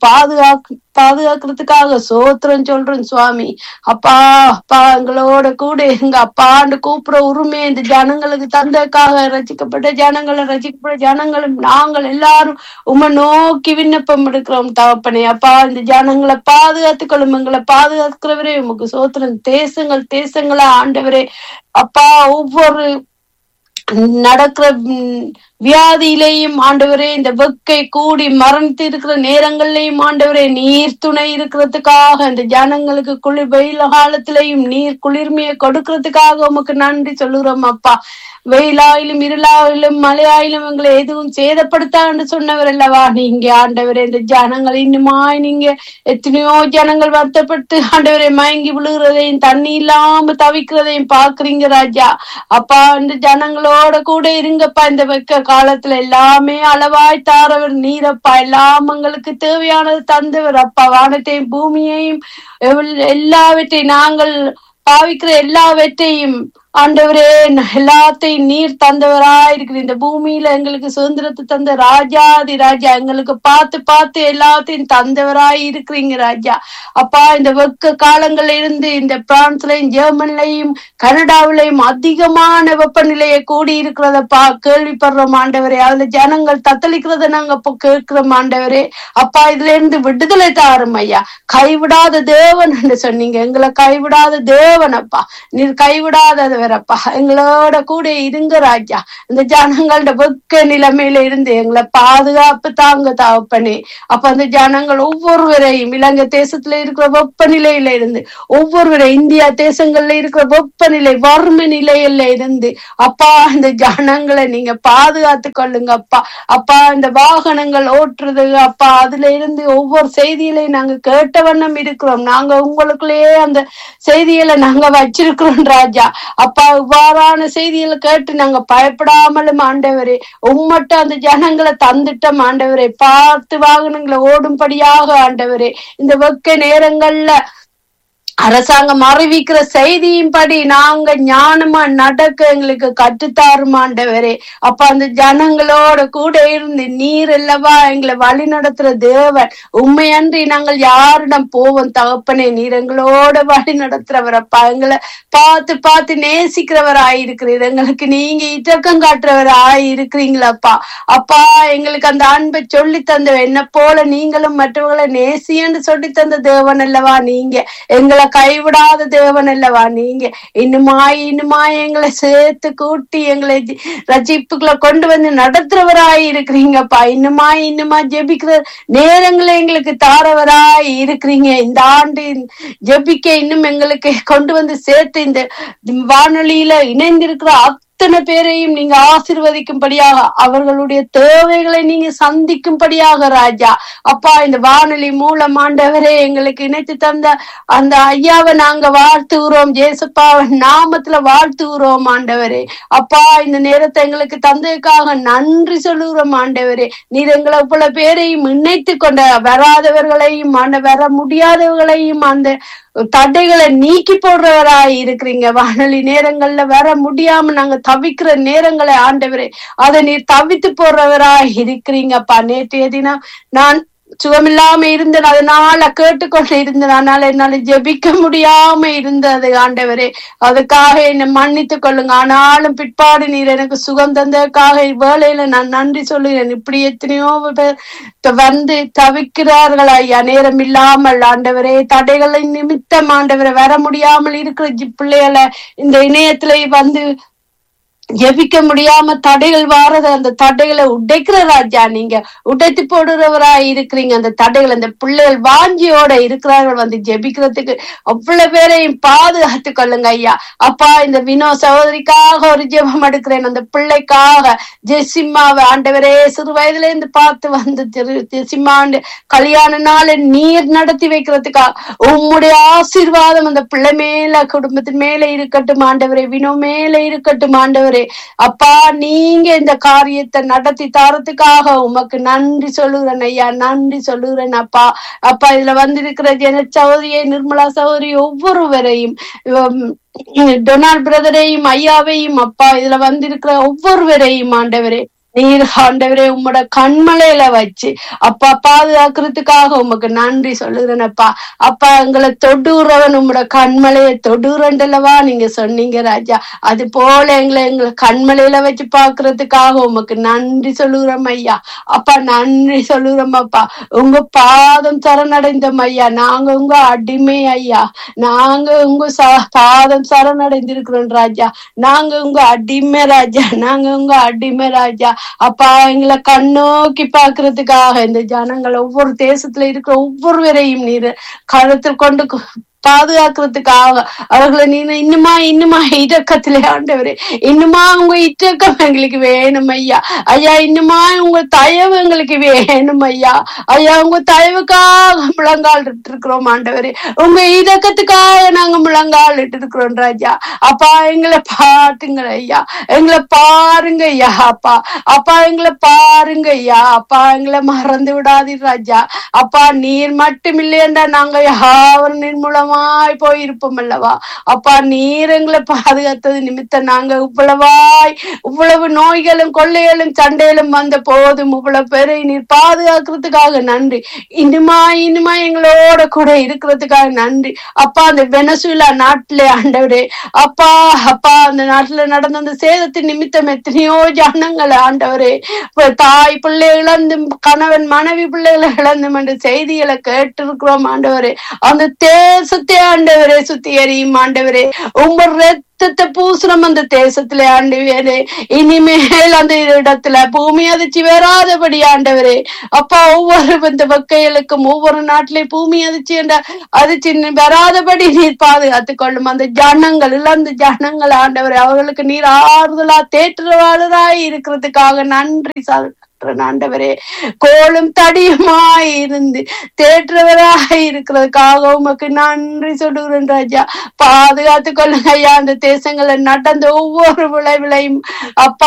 பாதுகாக்கிறதுக்காக சோத்திரம் சொல்றேன் சுவாமி. அப்பா அப்பா, எங்களோட கூட எங்க அப்பாண்டு கூப்பிடுற உரிமையை இந்த ஜனங்களுக்கு தந்ததுக்காக ரசிக்கப்பட்ட ஜனங்களும் நாங்கள் எல்லாரும் உம்மை நோக்கி விண்ணப்பம் எடுக்கிறோம் தகப்பனே. அப்பா, இந்த ஜனங்களை பாதுகாத்துக்கொள்ளும், எங்களை பாதுகாக்கிறவரே உமக்கு சோத்திரம். தேசங்களா ஆண்டவரே அப்பா, ஒவ்வொரு நடக்கிற வியாதியிலையும் ஆண்டவரே, இந்த வெக்கை கூடி மரணித்து இருக்கிற நேரங்கள்லயும் ஆண்டவரே நீர் துணை இருக்கிறதுக்காக, இந்த ஜனங்களுக்கு வெயில் காலத்திலையும் நீர் குளிர்மையை கொடுக்கறதுக்காக உமக்கு நன்றி சொல்லுகிறோம் அப்பா. வெயிலாயிலும் இருளாயிலும் மழையாயிலும் எங்களை எதுவும் சேதப்படுத்தான்னு சொன்னவர் அல்லவா நீங்க ஆண்டவரே. இந்த ஜனங்கள் இன்னுமாய் நீங்க எத்தனையோ ஜனங்கள் வருத்தப்பட்டு ஆண்டவரை மயங்கி விழுகிறதையும் தண்ணி இல்லாம தவிக்கிறதையும் பாக்குறீங்க ராஜா. அப்பா, இந்த ஜனங்களோட கூட இருங்கப்பா. இந்த வெக்க காலத்துல எல்லாமே அளவாய் தாரவர் நீரப்பா, எல்லாம் எங்களுக்கு தேவையானது தந்தவர் அப்பா. வானத்தையும் பூமியையும் எல்லாவற்றையும் நாங்கள் பாவிக்கிற எல்லாவற்றையும் ஆண்டவரே எல்லாத்தையும் நீர் தந்தவராயிருக்கிற இந்த பூமியில எங்களுக்கு சுதந்திரத்தை தந்த ராஜாதி ராஜா, எங்களுக்கு பார்த்து பார்த்து எல்லாத்தையும் தந்தவராய் இருக்கிறீங்க ராஜா. அப்பா, இந்த வெக்க காலங்கள்ல இருந்து இந்த பிரான்ஸ்லயும் ஜெர்மன்லயும் கனடாவிலையும் அதிகமான வெப்பநிலையை கூடி இருக்கிறதப்பா கேள்விப்படுறோம் ஆண்டவரே. அதுல ஜனங்கள் தத்தளிக்கிறத நாங்க இப்ப கேட்கிறோம் ஆண்டவரே. அப்பா, இதுல இருந்து விடுதலை தாரும் ஐயா. கைவிடாத தேவன் என்று சொன்னீங்க, எங்களை கைவிடாத தேவன் அப்பா. நீர் கைவிடாதவரப்பா, எங்களோட கூட இருங்க ராஜா. இந்த ஜனங்களோட வெக்க நிலைமையில இருந்து எங்களை பாதுகாப்பு தாங்க தகப்பனே. அப்ப அந்த ஜனங்கள் ஒவ்வொருவரையும் இலங்கை தேசத்துல இருக்கிற வெப்பநிலையில இருந்து, ஒவ்வொருவரையும் இந்தியா தேசங்கள்ல இருக்கிற வெப்பநிலை வறுமை நிலையில இருந்து அப்பா இந்த ஜனங்களை நீங்க பாதுகாத்து கொள்ளுங்க அப்பா. அப்பா, இந்த வாகனங்கள் ஓட்டுறது அப்பா, அதுல இருந்து ஒவ்வொரு செய்தியிலையும் நாங்க கேட்ட வண்ணம் இருக்கிறோம். நாங்க உங்களுக்குள்ளேயே அந்த செய்திகளை நாங்க வச்சிருக்கிறோம் ராஜா. அப்பா, இவ்வாறான செய்திகளை கேட்டு நாங்க பயப்படாமலும் ஆண்டவரே உம்மட்ட அந்த ஜனங்களை தந்துட்டோம் ஆண்டவரே. பார்த்து வாகனங்களை ஓடும்படியாக ஆண்டவரே இந்த வெக்க நேரங்கள்ல அரசாங்கம் அறிவிக்கிற செய்தியின் படி நாங்க ஞானமா நடக்க எங்களுக்கு கற்றுத்தாரும் ஆண்டவரே. அப்ப அந்த ஜனங்களோட கூட இருந்து நீர் அல்லவா எங்களை வழி நடத்துற தேவன். உண்மையன்றி நாங்கள் யாரிடம் போவோம் தகப்பனே? நீர் எங்களோட வழி நடத்துறவரப்பா, எங்களை பார்த்து பார்த்து நேசிக்கிறவராயிருக்கிறீர். எங்களுக்கு நீங்க இறக்கம் காட்டுறவராயிருக்கிறீங்களாப்பா. அப்பா, எங்களுக்கு அந்த அன்பை சொல்லி தந்த என்ன போல நீங்களும் மற்றவர்களை நேசின்னு சொல்லி தந்த தேவன் அல்லவா நீங்க. எங்களை கைவிடாத தேவன் அல்லவா நீங்க. இன்னுமாய் எங்களை சேர்த்து கூட்டி எங்களை ரட்சிப்புகளை கொண்டு வந்து நடத்துறவராய் இருக்கிறீங்கப்பா. இன்னுமாய் ஜெபிக்கிற நேரங்களை எங்களுக்கு தாரவராய் இருக்கிறீங்க. இந்த ஆண்டு ஜெபிக்க இன்னும் எங்களுக்கு கொண்டு வந்து சேர்த்து இந்த வானொலியில இணைந்திருக்கிற அத்தனை பேரையும் நீங்க ஆசீர்வதிக்கும்படியாக, அவர்களுடைய தேவைகளை நீங்க சந்திக்கும்படியாக ராஜா. அப்பா, இந்த வானொலி மூலம் ஆண்டவரே எங்களுக்கு இணைத்து தந்த அந்த ஐயாவை நாங்க வாழ்த்துகிறோம். ஜேசப்பாவை நாமத்துல வாழ்த்துகிறோம் ஆண்டவரே. அப்பா, இந்த நேரத்தை எங்களுக்கு தந்ததுக்காக நன்றி சொல்லுகிறோம் ஆண்டவரே. நீர் எங்களை பல பேரையும் இணைத்து கொண்ட வராதவர்களையும் வர முடியாதவர்களையும் அந்த தடைகளை நீக்கி போடுறவராய் இருக்கிறீங்க. வானொலி நேரங்கள்ல வர முடியாம நாங்க தவிக்கிற நேரங்களை ஆண்டவரே அதை நீர் தவித்து போடுறவராய் இருக்கிறீங்கப்பா. நேற்றைய தினம் நான் சுகமில்லாம இருந்தேன், அதனால கேட்டுக்கொண்டு இருந்தேன். அதனால என்னால ஜெபிக்க முடியாம இருந்தது ஆண்டவரே. அதுக்காக என்னை மன்னித்துக் கொள்ளுங்க. ஆனாலும் பிற்பாடு நீர் எனக்கு சுகம் தந்ததுக்காக இவ்வேளையில நான் நன்றி சொல்லுகிறேன். இப்படி எத்தனையோ பேர் வந்து தவிக்கிறார்கள் ஐயா, நேரம் இல்லாமல் ஆண்டவரே, தடைகளின் நிமித்தம் ஆண்டவரை வர முடியாமல் இருக்கிற பிள்ளைகளை இந்த இணையத்துல வந்து ஜெபிக்க முடியாம தடைகள் வாரத அந்த தடைகளை உடைக்கிற ராஜா, நீங்க உடைத்து போடுறவராய் இருக்கிறீங்க. அந்த தடைகள் அந்த பிள்ளைகள் வாஞ்சியோட இருக்கிறார்கள் வந்து ஜெபிக்கிறதுக்கு அவ்வளவு பேரையும் பாதுகாத்து கொள்ளுங்க ஐயா. அப்பா, இந்த வினோ சகோதரிக்காக ஒரு ஜெபம் எடுக்கிறேன். அந்த பிள்ளைக்காக ஜெசிம்மாவை ஆண்டவரே சிறு வயதுல இருந்து பார்த்து வந்து ஜெசிம்மாண்டு கல்யாண நாள் நீர் நடத்தி வைக்கிறதுக்காக உம்முடைய ஆசீர்வாதம் அந்த பிள்ளை மேல குடும்பத்தின் மேல இருக்கட்டும் ஆண்டவரே, வினோ மேல இருக்கட்டும் ஆண்டவரே. அப்பா, நீங்க இந்த காரியத்தை நடத்தி தரத்துக்காக உமக்கு நன்றி சொல்லுகிறேன் ஐயா, நன்றி சொல்லுகிறேன் அப்பா. அப்பா, இதுல வந்திருக்கிற ஜென சௌதரியை, நிர்மலா சௌதரி, ஒவ்வொருவரையும் டொனால்ட் பிரதரையும் ஐயாவையும் அப்பா, இதுல வந்திருக்கிற ஒவ்வொருவரையும் ஆண்டவரே நீர் ஆண்டவரே உம்மோட கண்மலையில வச்சு அப்பா பாதுகாக்கிறதுக்காக உமக்கு நன்றி சொல்லுகிறேன் அப்பா. அப்பா, எங்களை தொடுறவன் உம்மோட கண்மலையை தொடுறண்டல்லவா நீங்க சொன்னீங்க ராஜா. அது போல எங்களை கண்மலையில வச்சு பாக்குறதுக்காக உமக்கு நன்றி சொல்லுகிறோம் ஐயா. அப்பா, நன்றி சொல்லுகிறோம் அப்பா. உங்க பாதம் சரணடைந்தோம் ஐயா. நாங்க உங்க அடிமை ஐயா, நாங்க உங்க பாதம் சரணடைந்திருக்கிறோம் ராஜா. நாங்க உங்க அடிமை ராஜா, நாங்க உங்க அடிமை ராஜா. அப்பா, எங்களை கண்ணோக்கி பாக்குறதுக்காக இந்த ஜனங்கள் ஒவ்வொரு தேசத்துல இருக்கிற ஒவ்வொருவரையும் நீர் கருத்தில் கொண்டு பாதுகாக்கிறதுக்காக அவர்களை நீங்க இன்னுமா இரக்கத்திலே ஆண்டவரே, இன்னுமா உங்க இரக்கம் எங்களுக்கு வேணும் ஐயா. ஐயா, இன்னுமா உங்க தயவு எங்களுக்கு வேணும் ஐயா. ஐயா, உங்க தயவுக்காக முழங்கால் இட்டு இருக்கிறோம் ஆண்டவரே. உங்க இரக்கத்துக்காக நாங்க முழங்கால் இட்டு இருக்கிறோம் ராஜா. அப்பா, எங்களை பாட்டுங்க ஐயா, எங்களை பாருங்க ஐயா. அப்பா, அப்பா, எங்களை பாருங்க ஐயா. அப்பா, எங்களை மறந்து விடாதீர் ராஜா. அப்பா, நீர் மட்டும் இல்லையண்டா நாங்க யாவரும் நீர் மூலமா நாசமாய் போயிருப்போம் அல்லவா அப்பா. நீர் எங்களை பாதுகாத்தது நிமித்தம் நாங்க இவ்வளவு நோய்களும் கொள்ளைகளும் சண்டைகளும் வந்த போதும் இவ்வளவு பேரை நீர் பாதுகாக்கிறதுக்காக நன்றி. இனிமா எங்களோட கூட இருக்கிறதுக்காக நன்றி அப்பா. அந்த வெனசுலா நாட்டிலே ஆண்டவரே அப்பா அந்த நாட்டுல நடந்த அந்த சேதத்தின் நிமித்தம் எத்தனையோ ஜனங்களை ஆண்டவரே தாய் பிள்ளை இழந்து கணவன் மனைவி பிள்ளைகளை இழந்தும் என்ற செய்திகளை கேட்டிருக்கிறோம் ஆண்டவரே. அந்த தேசத்தை ஆண்டவரே சுத்திகரியும் ஆண்டவரே. ரத்தத்தை பூசுறம் அந்த தேசத்துல ஆண்டவரே. இனிமேல் அந்த இடத்துல பூமி அதிர்ச்சி வராதபடி ஆண்டவரே அப்பா. ஒவ்வொரு இந்த வக்கைகளுக்கும் ஒவ்வொரு நாட்டிலே பூமி அதிர்ச்சி என்ற அதிர்ச்சி வராதபடி நீர் பாதுகாத்துக் கொள்ளும். அந்த ஜனங்கள் இழந்த ஜனங்கள் ஆண்டவரே அவர்களுக்கு நீர் ஆறுதலா தேற்றுவாளராய் இருக்கிறதுக்காக நன்றி ஆண்டவரே. கோலும் தடியுமாய் இருந்து தேற்றவராய் இருக்கிறதுக்காக உமக்கு நன்றி சொல்லுகிறேன் ராஜா. பாதுகாத்துக் கொள்ளுங்க ஐயா. அந்த தேசங்களை நடந்த ஒவ்வொரு விளைவிலையும் அப்பா